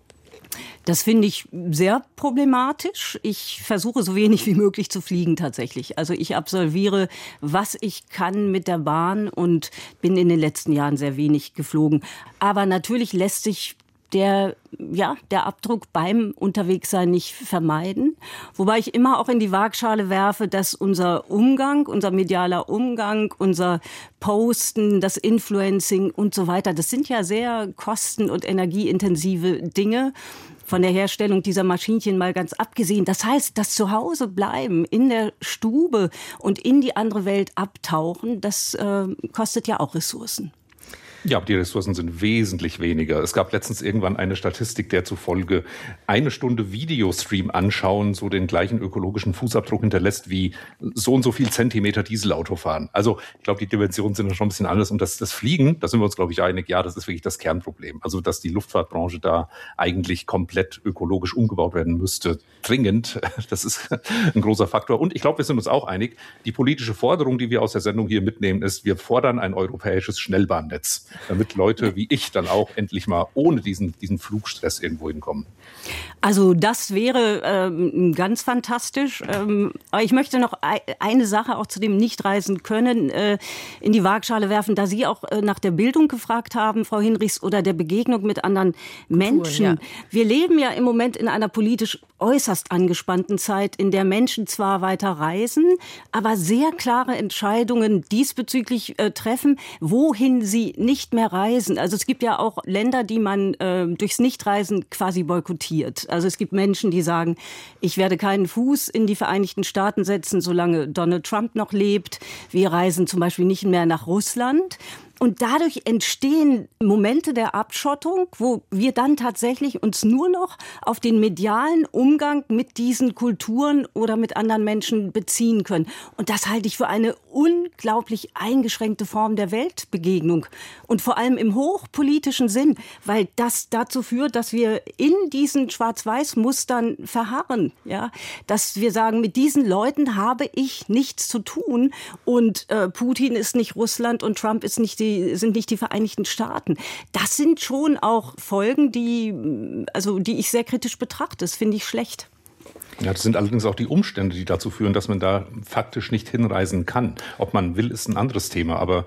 Das finde ich sehr problematisch. Ich versuche so wenig wie möglich zu fliegen tatsächlich. Also ich absolviere, was ich kann mit der Bahn und bin in den letzten Jahren sehr wenig geflogen. Aber natürlich lässt sich der Abdruck beim Unterwegssein nicht vermeiden. Wobei ich immer auch in die Waagschale werfe, dass unser Umgang, unser medialer Umgang, unser Posten, das Influencing und so weiter, das sind ja sehr kosten- und energieintensive Dinge. Von der Herstellung dieser Maschinchen mal ganz abgesehen. Das heißt, das Zuhausebleiben in der Stube und in die andere Welt abtauchen, das kostet ja auch Ressourcen. Ja, aber die Ressourcen sind wesentlich weniger. Es gab letztens irgendwann eine Statistik, der zufolge 1 Stunde Videostream anschauen so den gleichen ökologischen Fußabdruck hinterlässt wie so und so viel Zentimeter Dieselauto fahren. Also ich glaube, die Dimensionen sind schon ein bisschen anders. Und das Fliegen, da sind wir uns, glaube ich, einig, ja, das ist wirklich das Kernproblem. Also dass die Luftfahrtbranche da eigentlich komplett ökologisch umgebaut werden müsste, dringend, das ist ein großer Faktor. Und ich glaube, wir sind uns auch einig, die politische Forderung, die wir aus der Sendung hier mitnehmen, ist, wir fordern ein europäisches Schnellbahnnetz, damit Leute wie ich dann auch endlich mal ohne diesen Flugstress irgendwo hinkommen. Also das wäre ganz fantastisch. Aber ich möchte noch eine Sache auch zu dem Nicht-Reisen können in die Waagschale werfen, da Sie auch nach der Bildung gefragt haben, Frau Hinrichs, oder der Begegnung mit anderen Menschen. Ja. Wir leben ja im Moment in einer politisch äußerst angespannten Zeit, in der Menschen zwar weiter reisen, aber sehr klare Entscheidungen diesbezüglich treffen, wohin sie nicht mehr reisen. Also es gibt ja auch Länder, die man durchs Nichtreisen quasi boykottiert. Also es gibt Menschen, die sagen, ich werde keinen Fuß in die Vereinigten Staaten setzen, solange Donald Trump noch lebt. Wir reisen zum Beispiel nicht mehr nach Russland. Und dadurch entstehen Momente der Abschottung, wo wir dann tatsächlich uns nur noch auf den medialen Umgang mit diesen Kulturen oder mit anderen Menschen beziehen können. Und das halte ich für eine unglaublich eingeschränkte Form der Weltbegegnung. Und vor allem im hochpolitischen Sinn, weil das dazu führt, dass wir in diesen Schwarz-Weiß-Mustern verharren. Ja? Dass wir sagen, mit diesen Leuten habe ich nichts zu tun. Und Putin ist nicht Russland und Trump ist sind nicht die Vereinigten Staaten. Das sind schon auch Folgen, die ich sehr kritisch betrachte. Das finde ich schlecht. Ja, das sind allerdings auch die Umstände, die dazu führen, dass man da faktisch nicht hinreisen kann. Ob man will, ist ein anderes Thema. Aber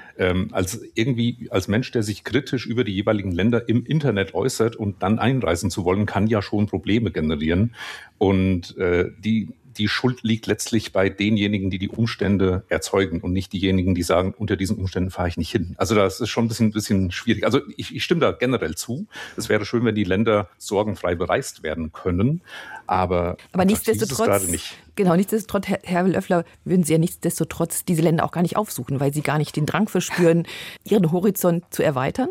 als Mensch, der sich kritisch über die jeweiligen Länder im Internet äußert und dann einreisen zu wollen, kann ja schon Probleme generieren. Und die Schuld liegt letztlich bei denjenigen, die die Umstände erzeugen und nicht diejenigen, die sagen, unter diesen Umständen fahre ich nicht hin. Also das ist schon ein bisschen schwierig. Also ich stimme da generell zu. Es wäre schön, wenn die Länder sorgenfrei bereist werden können. Aber nichtsdestotrotz, nicht. Genau, nichtsdestotrotz, Herr Löffler, würden Sie ja nichtsdestotrotz diese Länder auch gar nicht aufsuchen, weil Sie gar nicht den Drang verspüren, Ihren Horizont zu erweitern?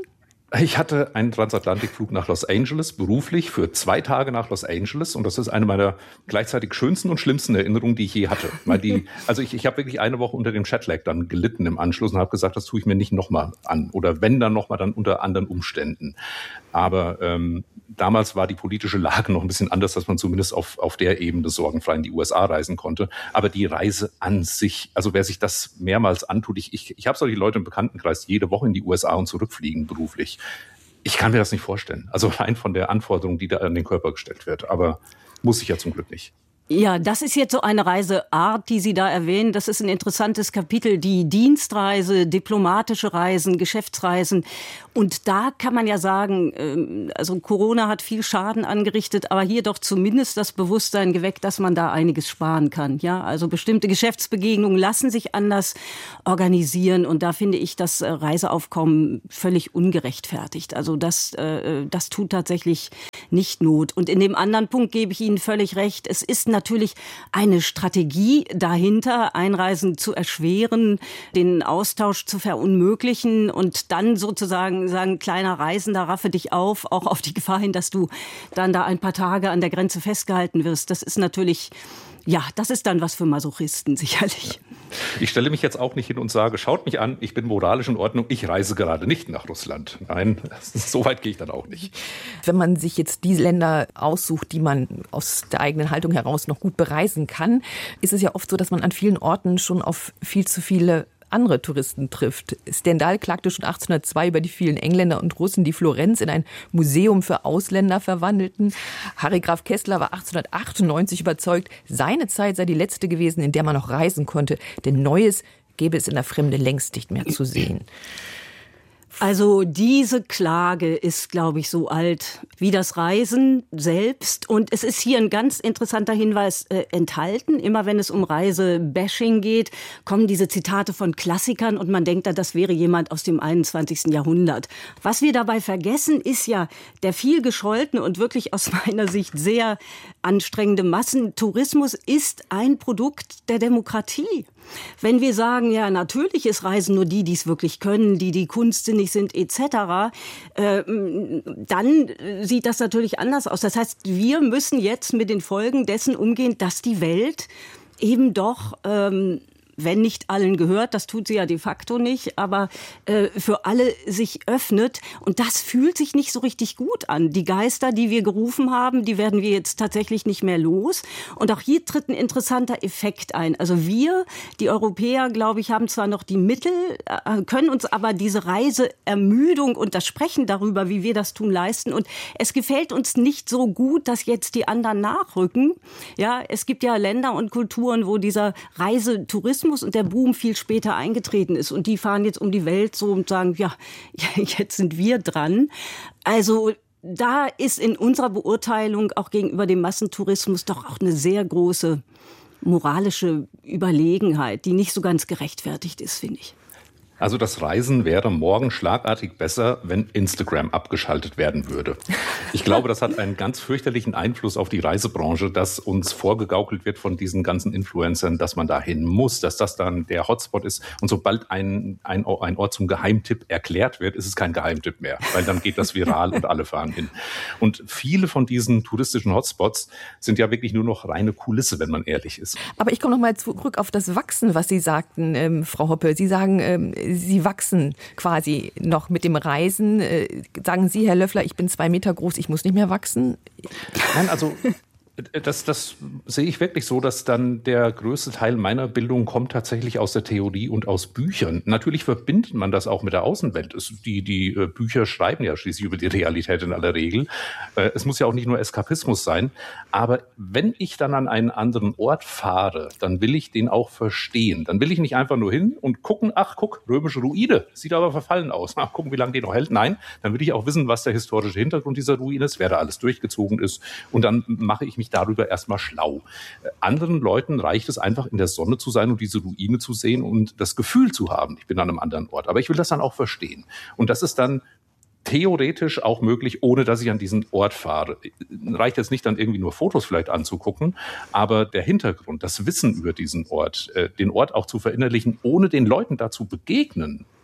Ich hatte einen Transatlantikflug nach Los Angeles, beruflich, für 2 Tage nach Los Angeles. Und das ist eine meiner gleichzeitig schönsten und schlimmsten Erinnerungen, die ich je hatte. Weil ich habe wirklich eine Woche unter dem Jetlag dann gelitten im Anschluss und habe gesagt, das tue ich mir nicht nochmal an. Oder wenn, dann nochmal dann unter anderen Umständen. Aber damals war die politische Lage noch ein bisschen anders, dass man zumindest auf der Ebene sorgenfrei in die USA reisen konnte. Aber die Reise an sich, also wer sich das mehrmals antut, ich habe solche Leute im Bekanntenkreis, die jede Woche in die USA und zurückfliegen beruflich. Ich kann mir das nicht vorstellen. Also rein von der Anforderung, die da an den Körper gestellt wird. Aber muss ich ja zum Glück nicht. Ja, das ist jetzt so eine Reiseart, die Sie da erwähnen. Das ist ein interessantes Kapitel, die Dienstreise, diplomatische Reisen, Geschäftsreisen. Und da kann man ja sagen, also Corona hat viel Schaden angerichtet, aber hier doch zumindest das Bewusstsein geweckt, dass man da einiges sparen kann. Ja, also bestimmte Geschäftsbegegnungen lassen sich anders organisieren. Und da finde ich das Reiseaufkommen völlig ungerechtfertigt. Also das tut tatsächlich nicht Not. Und in dem anderen Punkt gebe ich Ihnen völlig recht. Es ist natürlich eine Strategie dahinter, Einreisen zu erschweren, den Austausch zu verunmöglichen und dann sozusagen sagen, kleiner Reisender, raffe dich auf, auch auf die Gefahr hin, dass du dann da ein paar Tage an der Grenze festgehalten wirst. Das ist natürlich, ja, das ist dann was für Masochisten sicherlich. Ich stelle mich jetzt auch nicht hin und sage, schaut mich an, ich bin moralisch in Ordnung, ich reise gerade nicht nach Russland. Nein, so weit gehe ich dann auch nicht. Wenn man sich jetzt die Länder aussucht, die man aus der eigenen Haltung heraus noch gut bereisen kann, ist es ja oft so, dass man an vielen Orten schon auf viel zu viele andere Touristen trifft. Stendhal klagte schon 1802 über die vielen Engländer und Russen, die Florenz in ein Museum für Ausländer verwandelten. Harry Graf Kessler war 1898 überzeugt, seine Zeit sei die letzte gewesen, in der man noch reisen konnte. Denn Neues gäbe es in der Fremde längst nicht mehr zu sehen. Also diese Klage ist, glaube ich, so alt wie das Reisen selbst. Und es ist hier ein ganz interessanter Hinweis enthalten. Immer wenn es um Reisebashing geht, kommen diese Zitate von Klassikern und man denkt da, das wäre jemand aus dem 21. Jahrhundert. Was wir dabei vergessen, ist ja der viel gescholtene und wirklich aus meiner Sicht sehr anstrengende Massentourismus ist ein Produkt der Demokratie. Wenn wir sagen, ja, natürlich ist Reisen nur die es wirklich können, die kunstsinnig sind etc., dann sieht das natürlich anders aus. Das heißt, wir müssen jetzt mit den Folgen dessen umgehen, dass die Welt eben doch, wenn nicht allen gehört, das tut sie ja de facto nicht, aber für alle sich öffnet. Und das fühlt sich nicht so richtig gut an. Die Geister, die wir gerufen haben, die werden wir jetzt tatsächlich nicht mehr los. Und auch hier tritt ein interessanter Effekt ein. Also wir, die Europäer, glaube ich, haben zwar noch die Mittel, können uns aber diese Reiseermüdung und das Sprechen darüber, wie wir das tun, leisten. Und es gefällt uns nicht so gut, dass jetzt die anderen nachrücken. Ja, es gibt ja Länder und Kulturen, wo dieser Reisetourismus und der Boom viel später eingetreten ist. Und die fahren jetzt um die Welt so und sagen, ja, jetzt sind wir dran. Also da ist in unserer Beurteilung auch gegenüber dem Massentourismus doch auch eine sehr große moralische Überlegenheit, die nicht so ganz gerechtfertigt ist, finde ich. Also das Reisen wäre morgen schlagartig besser, wenn Instagram abgeschaltet werden würde. Ich glaube, das hat einen ganz fürchterlichen Einfluss auf die Reisebranche, dass uns vorgegaukelt wird von diesen ganzen Influencern, dass man dahin muss, dass das dann der Hotspot ist. Und sobald ein Ort zum Geheimtipp erklärt wird, ist es kein Geheimtipp mehr, weil dann geht das viral und alle fahren hin. Und viele von diesen touristischen Hotspots sind ja wirklich nur noch reine Kulisse, wenn man ehrlich ist. Aber ich komme noch mal zurück auf das Wachsen, was Sie sagten, Frau Hoppe. Sie sagen, Sie wachsen quasi noch mit dem Reisen. Sagen Sie, Herr Löffler, ich bin 2 Meter groß, ich muss nicht mehr wachsen? Nein, also das sehe ich wirklich so, dass dann der größte Teil meiner Bildung kommt tatsächlich aus der Theorie und aus Büchern. Natürlich verbindet man das auch mit der Außenwelt. Die Bücher schreiben ja schließlich über die Realität in aller Regel. Es muss ja auch nicht nur Eskapismus sein. Aber wenn ich dann an einen anderen Ort fahre, dann will ich den auch verstehen. Dann will ich nicht einfach nur hin und gucken, ach guck, römische Ruine, sieht aber verfallen aus. Ach, gucken, wie lange die noch hält. Nein, dann will ich auch wissen, was der historische Hintergrund dieser Ruine ist, wer da alles durchgezogen ist. Und dann mache ich mich darüber erstmal schlau. Anderen Leuten reicht es einfach, in der Sonne zu sein und diese Ruine zu sehen und das Gefühl zu haben, ich bin an einem anderen Ort. Aber ich will das dann auch verstehen. Und das ist dann theoretisch auch möglich, ohne dass ich an diesen Ort fahre. Reicht jetzt nicht dann irgendwie nur Fotos vielleicht anzugucken, aber der Hintergrund, das Wissen über diesen Ort, den Ort auch zu verinnerlichen, ohne den Leuten dazu begegnen,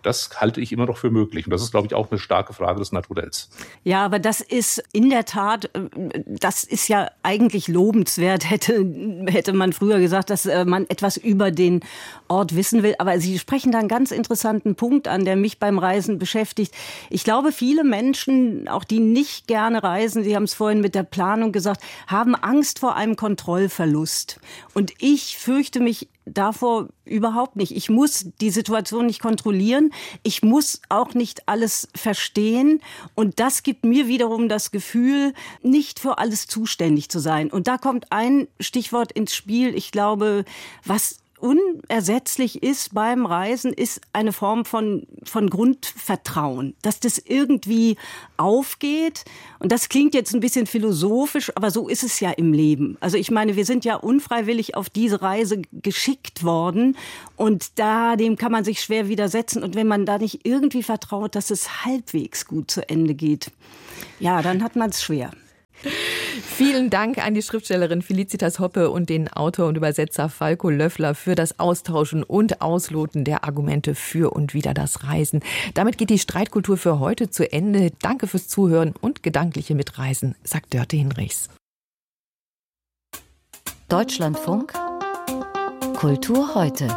Das halte ich immer noch für möglich. Und das ist, glaube ich, auch eine starke Frage des Naturells. Ja, aber das ist in der Tat, das ist ja eigentlich lobenswert, hätte man früher gesagt, dass man etwas über den Ort wissen will. Aber Sie sprechen da einen ganz interessanten Punkt an, der mich beim Reisen beschäftigt. Ich glaube, viele Menschen, auch die nicht gerne reisen, Sie haben es vorhin mit der Planung gesagt, haben Angst vor einem Kontrollverlust. Und ich fürchte mich davor überhaupt nicht. Ich muss die Situation nicht kontrollieren. Ich muss auch nicht alles verstehen. Und das gibt mir wiederum das Gefühl, nicht für alles zuständig zu sein. Und da kommt ein Stichwort ins Spiel. Ich glaube, was unersetzlich ist beim Reisen, ist eine Form von Grundvertrauen, dass das irgendwie aufgeht. Und das klingt jetzt ein bisschen philosophisch, aber so ist es ja im Leben. Also ich meine, wir sind ja unfreiwillig auf diese Reise geschickt worden und dem kann man sich schwer widersetzen. Und wenn man da nicht irgendwie vertraut, dass es halbwegs gut zu Ende geht, ja, dann hat man es schwer. Vielen Dank an die Schriftstellerin Felicitas Hoppe und den Autor und Übersetzer Falko Löffler für das Austauschen und Ausloten der Argumente für und wider das Reisen. Damit geht die Streitkultur für heute zu Ende. Danke fürs Zuhören und gedankliche Mitreisen, sagt Dörte Hinrichs. Deutschlandfunk Kultur heute.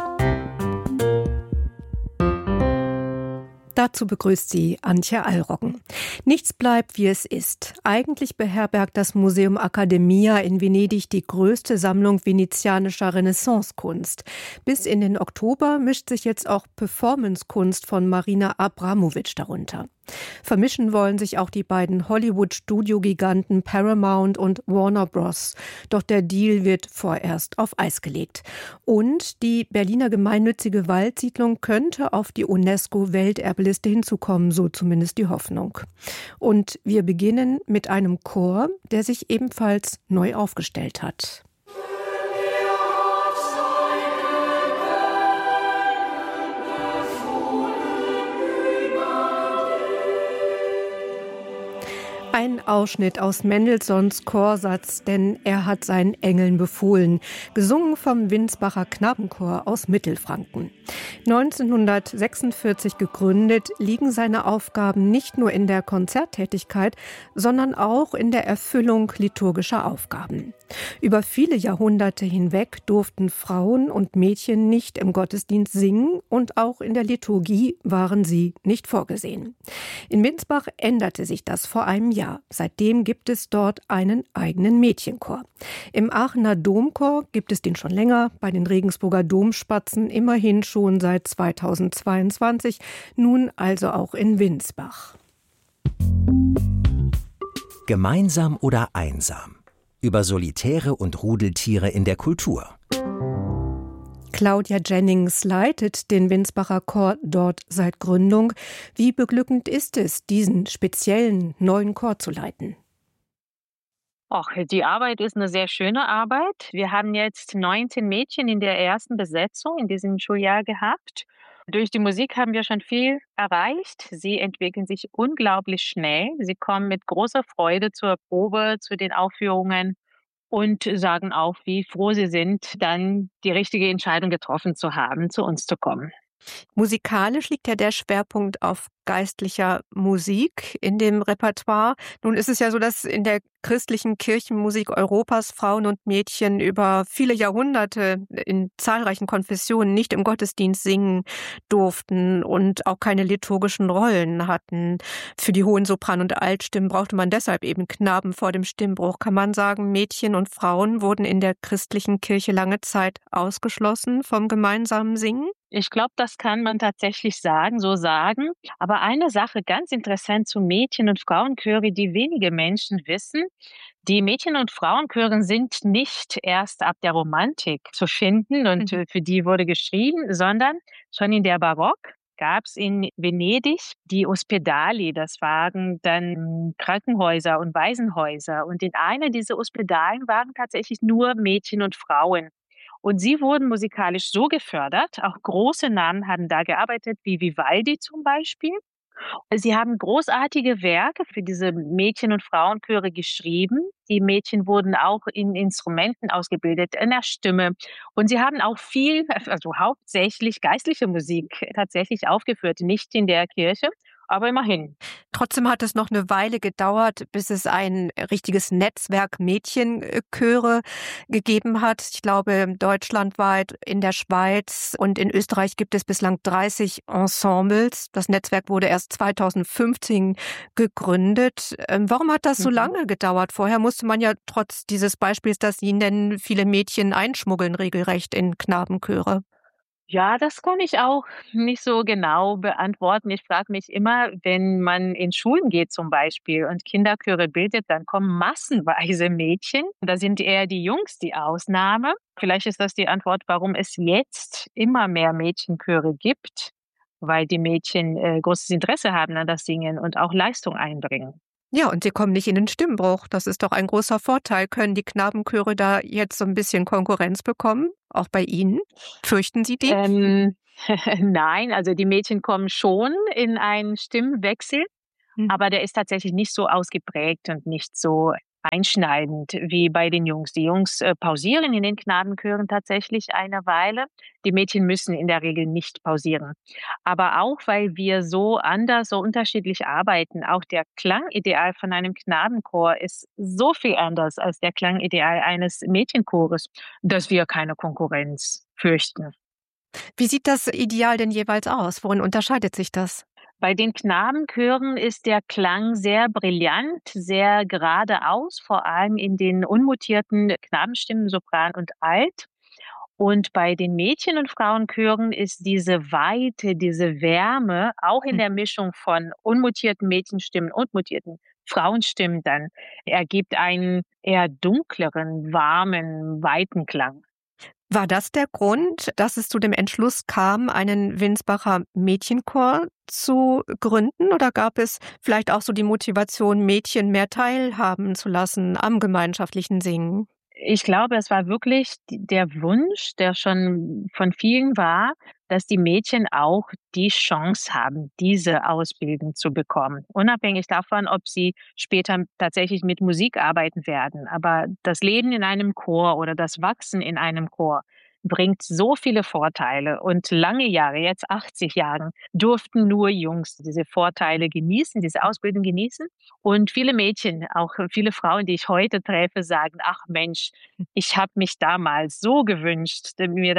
Dazu begrüßt sie Antje Allroggen. Nichts bleibt, wie es ist. Eigentlich beherbergt das Museum Accademia in Venedig die größte Sammlung venezianischer Renaissancekunst. Bis in den Oktober mischt sich jetzt auch Performancekunst von Marina Abramovic darunter. Vermischen wollen sich auch die beiden Hollywood-Studio-Giganten Paramount und Warner Bros. Doch der Deal wird vorerst auf Eis gelegt. Und die Berliner gemeinnützige Waldsiedlung könnte auf die UNESCO-Welterbliste hinzukommen, so zumindest die Hoffnung. Und wir beginnen mit einem Chor, der sich ebenfalls neu aufgestellt hat. Ein Ausschnitt aus Mendelssohns Chorsatz, denn er hat seinen Engeln befohlen, gesungen vom Winsbacher Knabenchor aus Mittelfranken. 1946 gegründet, liegen seine Aufgaben nicht nur in der Konzerttätigkeit, sondern auch in der Erfüllung liturgischer Aufgaben. Über viele Jahrhunderte hinweg durften Frauen und Mädchen nicht im Gottesdienst singen und auch in der Liturgie waren sie nicht vorgesehen. In Winsbach änderte sich das vor einem Jahr. Seitdem gibt es dort einen eigenen Mädchenchor. Im Aachener Domchor gibt es den schon länger, bei den Regensburger Domspatzen immerhin schon seit 2022, nun also auch in Winsbach. Gemeinsam oder einsam? Über Solitäre und Rudeltiere in der Kultur. Claudia Jennings leitet den Winsbacher Chor dort seit Gründung. Wie beglückend ist es, diesen speziellen neuen Chor zu leiten? Och, die Arbeit ist eine sehr schöne Arbeit. Wir haben jetzt 19 Mädchen in der ersten Besetzung in diesem Schuljahr gehabt. Durch die Musik haben wir schon viel erreicht. Sie entwickeln sich unglaublich schnell. Sie kommen mit großer Freude zur Probe, zu den Aufführungen und sagen auch, wie froh sie sind, dann die richtige Entscheidung getroffen zu haben, zu uns zu kommen. Musikalisch liegt ja der Schwerpunkt auf geistlicher Musik in dem Repertoire. Nun ist es ja so, dass in der christlichen Kirchenmusik Europas Frauen und Mädchen über viele Jahrhunderte in zahlreichen Konfessionen nicht im Gottesdienst singen durften und auch keine liturgischen Rollen hatten. Für die hohen Sopran- und Altstimmen brauchte man deshalb eben Knaben vor dem Stimmbruch. Kann man sagen, Mädchen und Frauen wurden in der christlichen Kirche lange Zeit ausgeschlossen vom gemeinsamen Singen? Ich glaube, das kann man tatsächlich so sagen. Aber eine Sache ganz interessant zu Mädchen- und Frauenchöre, die wenige Menschen wissen: Die Mädchen- und Frauenchöre sind nicht erst ab der Romantik zu finden und für die wurde geschrieben, sondern schon in der Barock gab es in Venedig die Ospedali. Das waren dann Krankenhäuser und Waisenhäuser. Und in einer dieser Ospedalen waren tatsächlich nur Mädchen und Frauen. Und sie wurden musikalisch so gefördert, auch große Namen haben da gearbeitet, wie Vivaldi zum Beispiel. Sie haben großartige Werke für diese Mädchen- und Frauenchöre geschrieben, Die Mädchen wurden auch in Instrumenten ausgebildet, in der Stimme. Und sie haben auch viel, also hauptsächlich geistliche Musik tatsächlich aufgeführt, nicht in der Kirche, aber immerhin. Trotzdem hat es noch eine Weile gedauert, bis es ein richtiges Netzwerk Mädchenchöre gegeben hat. Ich glaube, deutschlandweit, in der Schweiz und in Österreich gibt es bislang 30 Ensembles. Das Netzwerk wurde erst 2015 gegründet. Warum hat das so lange gedauert? Vorher musste man ja trotz dieses Beispiels, das Sie nennen, viele Mädchen einschmuggeln regelrecht in Knabenchöre. Ja, das kann ich auch nicht so genau beantworten. Ich frage mich immer, wenn man in Schulen geht zum Beispiel und Kinderchöre bildet, dann kommen massenweise Mädchen. Da sind eher die Jungs die Ausnahme. Vielleicht ist das die Antwort, warum es jetzt immer mehr Mädchenchöre gibt, weil die Mädchen großes Interesse haben an das Singen und auch Leistung einbringen. Ja, und sie kommen nicht in den Stimmbruch. Das ist doch ein großer Vorteil. Können die Knabenchöre da jetzt so ein bisschen Konkurrenz bekommen? Auch bei Ihnen? Fürchten Sie die? Nein, also die Mädchen kommen schon in einen Stimmwechsel, aber der ist tatsächlich nicht so ausgeprägt und nicht so einschneidend wie bei den Jungs. Die Jungs pausieren in den Knabenchören tatsächlich eine Weile. Die Mädchen müssen in der Regel nicht pausieren. Aber auch, weil wir so anders, so unterschiedlich arbeiten. Auch der Klangideal von einem Knabenchor ist so viel anders als der Klangideal eines Mädchenchores, dass wir keine Konkurrenz fürchten. Wie sieht das Ideal denn jeweils aus? Worin unterscheidet sich das? Bei den Knabenchören ist der Klang sehr brillant, sehr geradeaus, vor allem in den unmutierten Knabenstimmen Sopran und Alt. Und bei den Mädchen- und Frauenchören ist diese Weite, diese Wärme, auch in der Mischung von unmutierten Mädchenstimmen und mutierten Frauenstimmen dann, ergibt einen eher dunkleren, warmen, weiten Klang. War das der Grund, dass es zu dem Entschluss kam, einen Winsbacher Mädchenchor zu gründen? Oder gab es vielleicht auch so die Motivation, Mädchen mehr teilhaben zu lassen am gemeinschaftlichen Singen? Ich glaube, es war wirklich der Wunsch, der schon von vielen war, dass die Mädchen auch die Chance haben, diese Ausbildung zu bekommen. Unabhängig davon, ob sie später tatsächlich mit Musik arbeiten werden. Aber das Leben in einem Chor oder das Wachsen in einem Chor bringt so viele Vorteile. Und lange Jahre, jetzt 80 Jahre, durften nur Jungs diese Vorteile genießen, diese Ausbildung genießen. Und viele Mädchen, auch viele Frauen, die ich heute treffe, sagen, ach Mensch, ich habe mir damals so gewünscht,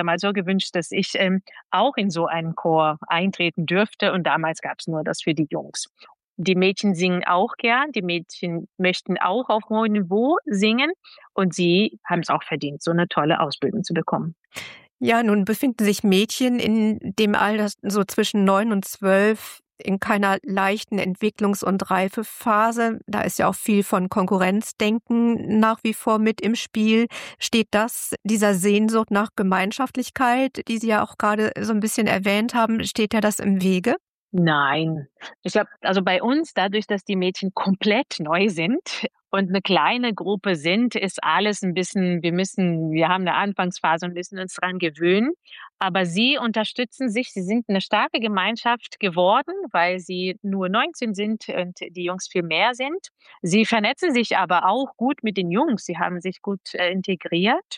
dass ich auch in so einen Chor eintreten dürfte. Und damals gab es nur das für die Jungs. Die Mädchen singen auch gern, die Mädchen möchten auch auf hohem Niveau singen und sie haben es auch verdient, so eine tolle Ausbildung zu bekommen. Ja, nun befinden sich Mädchen in dem Alter so zwischen 9 und 12 in keiner leichten Entwicklungs- und Reifephase. Da ist ja auch viel von Konkurrenzdenken nach wie vor mit im Spiel. Steht das, dieser Sehnsucht nach Gemeinschaftlichkeit, die Sie ja auch gerade so ein bisschen erwähnt haben, steht ja das im Wege? Nein. Ich glaube, also bei uns, dadurch, dass die Mädchen komplett neu sind und eine kleine Gruppe sind, ist alles ein bisschen, wir haben eine Anfangsphase und müssen uns dran gewöhnen. Aber sie unterstützen sich, sie sind eine starke Gemeinschaft geworden, weil sie nur 19 sind und die Jungs viel mehr sind. Sie vernetzen sich aber auch gut mit den Jungs, sie haben sich gut integriert.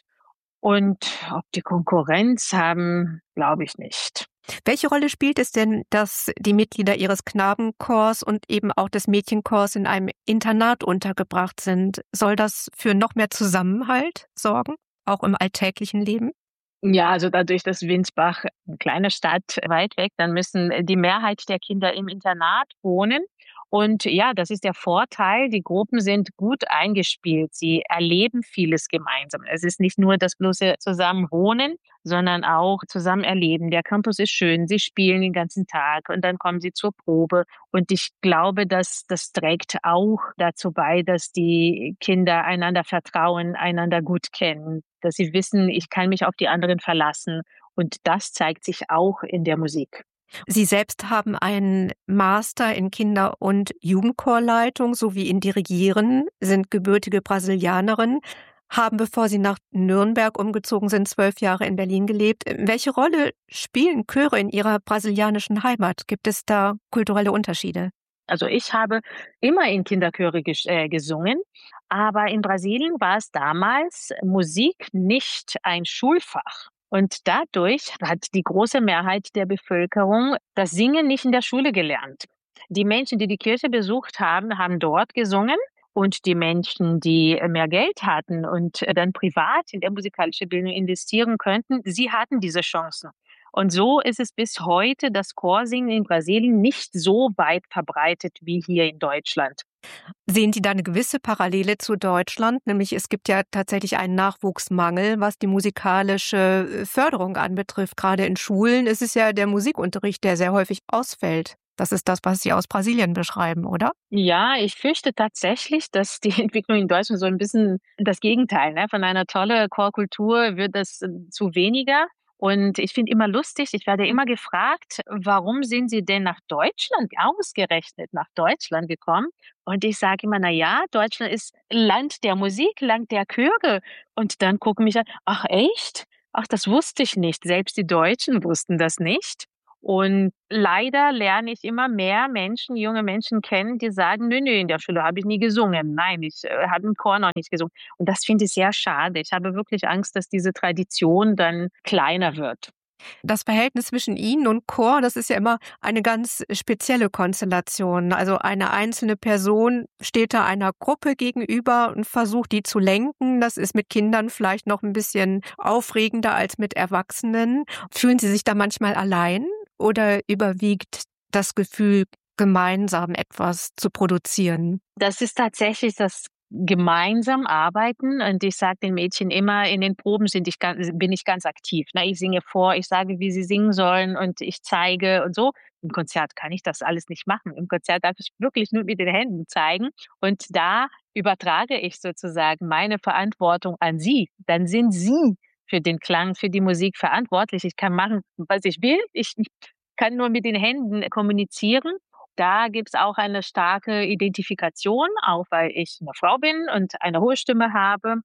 Und ob die Konkurrenz haben, glaube ich nicht. Welche Rolle spielt es denn, dass die Mitglieder Ihres Knabenchors und eben auch des Mädchenchors in einem Internat untergebracht sind? Soll das für noch mehr Zusammenhalt sorgen, auch im alltäglichen Leben? Ja, also dadurch, dass Winsbach eine kleine Stadt weit weg, dann müssen die Mehrheit der Kinder im Internat wohnen. Und ja, das ist der Vorteil. Die Gruppen sind gut eingespielt. Sie erleben vieles gemeinsam. Es ist nicht nur das bloße Zusammenwohnen, sondern auch zusammen erleben. Der Campus ist schön. Sie spielen den ganzen Tag und dann kommen sie zur Probe. Und ich glaube, dass das trägt auch dazu bei, dass die Kinder einander vertrauen, einander gut kennen, dass sie wissen, ich kann mich auf die anderen verlassen. Und das zeigt sich auch in der Musik. Sie selbst haben einen Master in Kinder- und Jugendchorleitung sowie in Dirigieren, sind gebürtige Brasilianerin, haben, bevor Sie nach Nürnberg umgezogen sind, 12 Jahre in Berlin gelebt. Welche Rolle spielen Chöre in Ihrer brasilianischen Heimat? Gibt es da kulturelle Unterschiede? Also ich habe immer in Kinderchöre gesungen, aber in Brasilien war es damals Musik nicht ein Schulfach. Und dadurch hat die große Mehrheit der Bevölkerung das Singen nicht in der Schule gelernt. Die Menschen, die die Kirche besucht haben, haben dort gesungen. Und die Menschen, die mehr Geld hatten und dann privat in der musikalischen Bildung investieren könnten, sie hatten diese Chancen. Und so ist es bis heute, das Chorsingen in Brasilien nicht so weit verbreitet wie hier in Deutschland. Sehen Sie da eine gewisse Parallele zu Deutschland? Nämlich es gibt ja tatsächlich einen Nachwuchsmangel, was die musikalische Förderung anbetrifft. Gerade in Schulen ist es ja der Musikunterricht, der sehr häufig ausfällt. Das ist das, was Sie aus Brasilien beschreiben, oder? Ja, ich fürchte tatsächlich, dass die Entwicklung in Deutschland so ein bisschen das Gegenteil, ne? Von einer tollen Chorkultur wird das zu weniger. Und ich finde immer lustig, ich werde immer gefragt, warum sind Sie denn nach Deutschland, ausgerechnet nach Deutschland gekommen? Und ich sage immer, na ja, Deutschland ist Land der Musik, Land der Chöre. Und dann gucken mich an, ach echt? Ach, das wusste ich nicht. Selbst die Deutschen wussten das nicht. Und leider lerne ich immer mehr Menschen, junge Menschen kennen, die sagen, nö, in der Schule habe ich nie gesungen. Nein, ich habe im Chor noch nicht gesungen. Und das finde ich sehr schade. Ich habe wirklich Angst, dass diese Tradition dann kleiner wird. Das Verhältnis zwischen Ihnen und Chor, das ist ja immer eine ganz spezielle Konstellation. Also eine einzelne Person steht da einer Gruppe gegenüber und versucht, die zu lenken. Das ist mit Kindern vielleicht noch ein bisschen aufregender als mit Erwachsenen. Fühlen Sie sich da manchmal allein oder überwiegt das Gefühl, gemeinsam etwas zu produzieren? Das ist tatsächlich das gemeinsam arbeiten, und ich sage den Mädchen immer, in den Proben bin ich ganz aktiv. Ich singe vor, ich sage, wie sie singen sollen, und ich zeige und so. Im Konzert kann ich das alles nicht machen. Im Konzert darf ich wirklich nur mit den Händen zeigen, und da übertrage ich sozusagen meine Verantwortung an sie. Dann sind sie für den Klang, für die Musik verantwortlich. Ich kann machen, was ich will. Ich kann nur mit den Händen kommunizieren. Da gibt es auch eine starke Identifikation, auch weil ich eine Frau bin und eine hohe Stimme habe.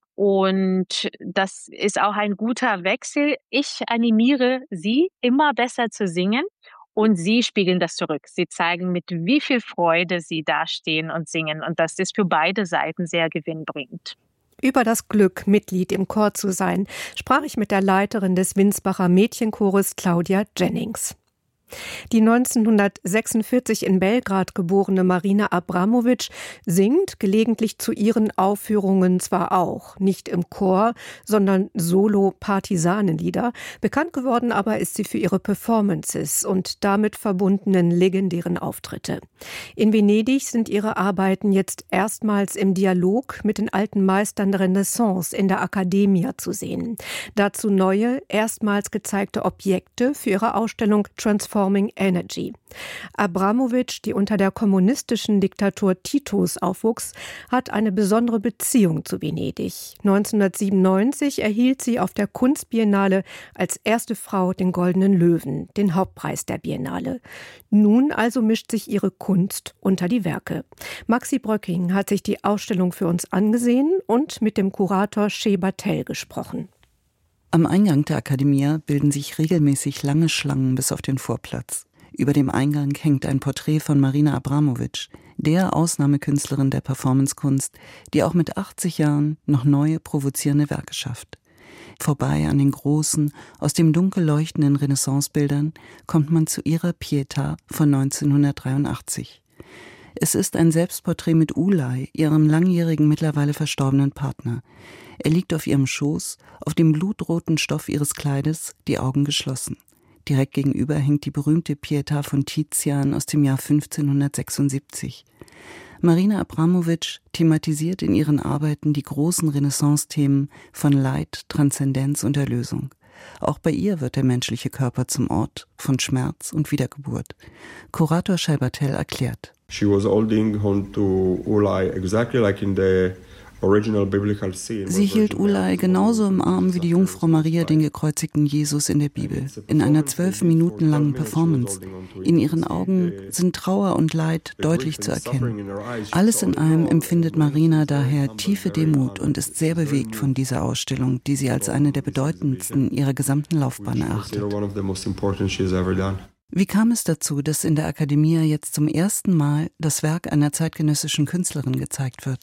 Und das ist auch ein guter Wechsel. Ich animiere sie, immer besser zu singen, und sie spiegeln das zurück. Sie zeigen, mit wie viel Freude sie dastehen und singen. Und das ist für beide Seiten sehr gewinnbringend. Über das Glück, Mitglied im Chor zu sein, sprach ich mit der Leiterin des Winsbacher Mädchenchores, Claudia Jennings. Die 1946 in Belgrad geborene Marina Abramovic singt gelegentlich zu ihren Aufführungen zwar auch, nicht im Chor, sondern Solo-Partisanenlieder. Bekannt geworden aber ist sie für ihre Performances und damit verbundenen legendären Auftritte. In Venedig sind ihre Arbeiten jetzt erstmals im Dialog mit den alten Meistern der Renaissance in der Accademia zu sehen. Dazu neue, erstmals gezeigte Objekte für ihre Ausstellung Transforming Energy. Abramovic, die unter der kommunistischen Diktatur Titos aufwuchs, hat eine besondere Beziehung zu Venedig. 1997 erhielt sie auf der Kunstbiennale als erste Frau den Goldenen Löwen, den Hauptpreis der Biennale. Nun also mischt sich ihre Kunst unter die Werke. Maxi Bröcking hat sich die Ausstellung für uns angesehen und mit dem Kurator Sheba Tell gesprochen. Am Eingang der Accademia bilden sich regelmäßig lange Schlangen bis auf den Vorplatz. Über dem Eingang hängt ein Porträt von Marina Abramovic, der Ausnahmekünstlerin der Performancekunst, die auch mit 80 Jahren noch neue, provozierende Werke schafft. Vorbei an den großen, aus dem Dunkel leuchtenden Renaissancebildern kommt man zu ihrer Pietà von 1983. Es ist ein Selbstporträt mit Ulay, ihrem langjährigen, mittlerweile verstorbenen Partner. Er liegt auf ihrem Schoß, auf dem blutroten Stoff ihres Kleides, die Augen geschlossen. Direkt gegenüber hängt die berühmte Pietà von Tizian aus dem Jahr 1576. Marina Abramovic thematisiert in ihren Arbeiten die großen Renaissance-Themen von Leid, Transzendenz und Erlösung. Auch bei ihr wird der menschliche Körper zum Ort von Schmerz und Wiedergeburt. Kurator Sheba Tell erklärt: She was holding on to Ulay exactly like in the Sie hielt Ulay genauso im Arm wie die Jungfrau Maria den gekreuzigten Jesus in der Bibel, in einer 12 Minuten langen Performance. In ihren Augen sind Trauer und Leid deutlich zu erkennen. Alles in allem empfindet Marina daher tiefe Demut und ist sehr bewegt von dieser Ausstellung, die sie als eine der bedeutendsten ihrer gesamten Laufbahn erachtet. Wie kam es dazu, dass in der Accademia jetzt zum ersten Mal das Werk einer zeitgenössischen Künstlerin gezeigt wird?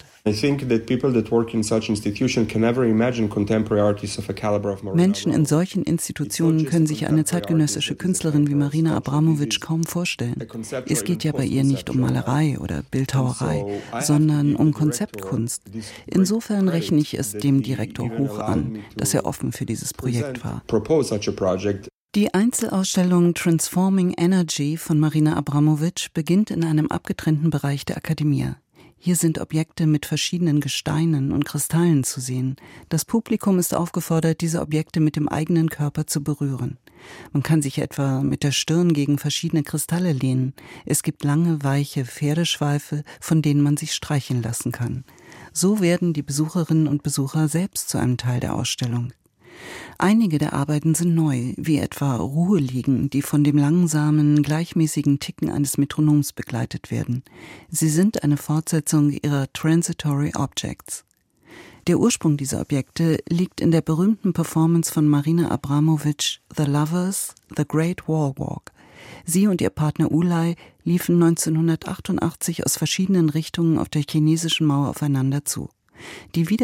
Menschen in solchen Institutionen können sich eine zeitgenössische Künstlerin wie Marina Abramović kaum vorstellen. Es geht ja bei ihr nicht um Malerei oder Bildhauerei, sondern um Konzeptkunst. Insofern rechne ich es dem Direktor hoch an, dass er offen für dieses Projekt war. Die Einzelausstellung Transforming Energy von Marina Abramović beginnt in einem abgetrennten Bereich der Accademia. Hier sind Objekte mit verschiedenen Gesteinen und Kristallen zu sehen. Das Publikum ist aufgefordert, diese Objekte mit dem eigenen Körper zu berühren. Man kann sich etwa mit der Stirn gegen verschiedene Kristalle lehnen. Es gibt lange, weiche Pferdeschweife, von denen man sich streicheln lassen kann. So werden die Besucherinnen und Besucher selbst zu einem Teil der Ausstellung. Einige der Arbeiten sind neu, wie etwa Ruheliegen, die von dem langsamen, gleichmäßigen Ticken eines Metronoms begleitet werden. Sie sind eine Fortsetzung ihrer Transitory Objects. Der Ursprung dieser Objekte liegt in der berühmten Performance von Marina Abramović, The Lovers, The Great Wall Walk. Sie und ihr Partner Ulay liefen 1988 aus verschiedenen Richtungen auf der chinesischen Mauer aufeinander zu. Die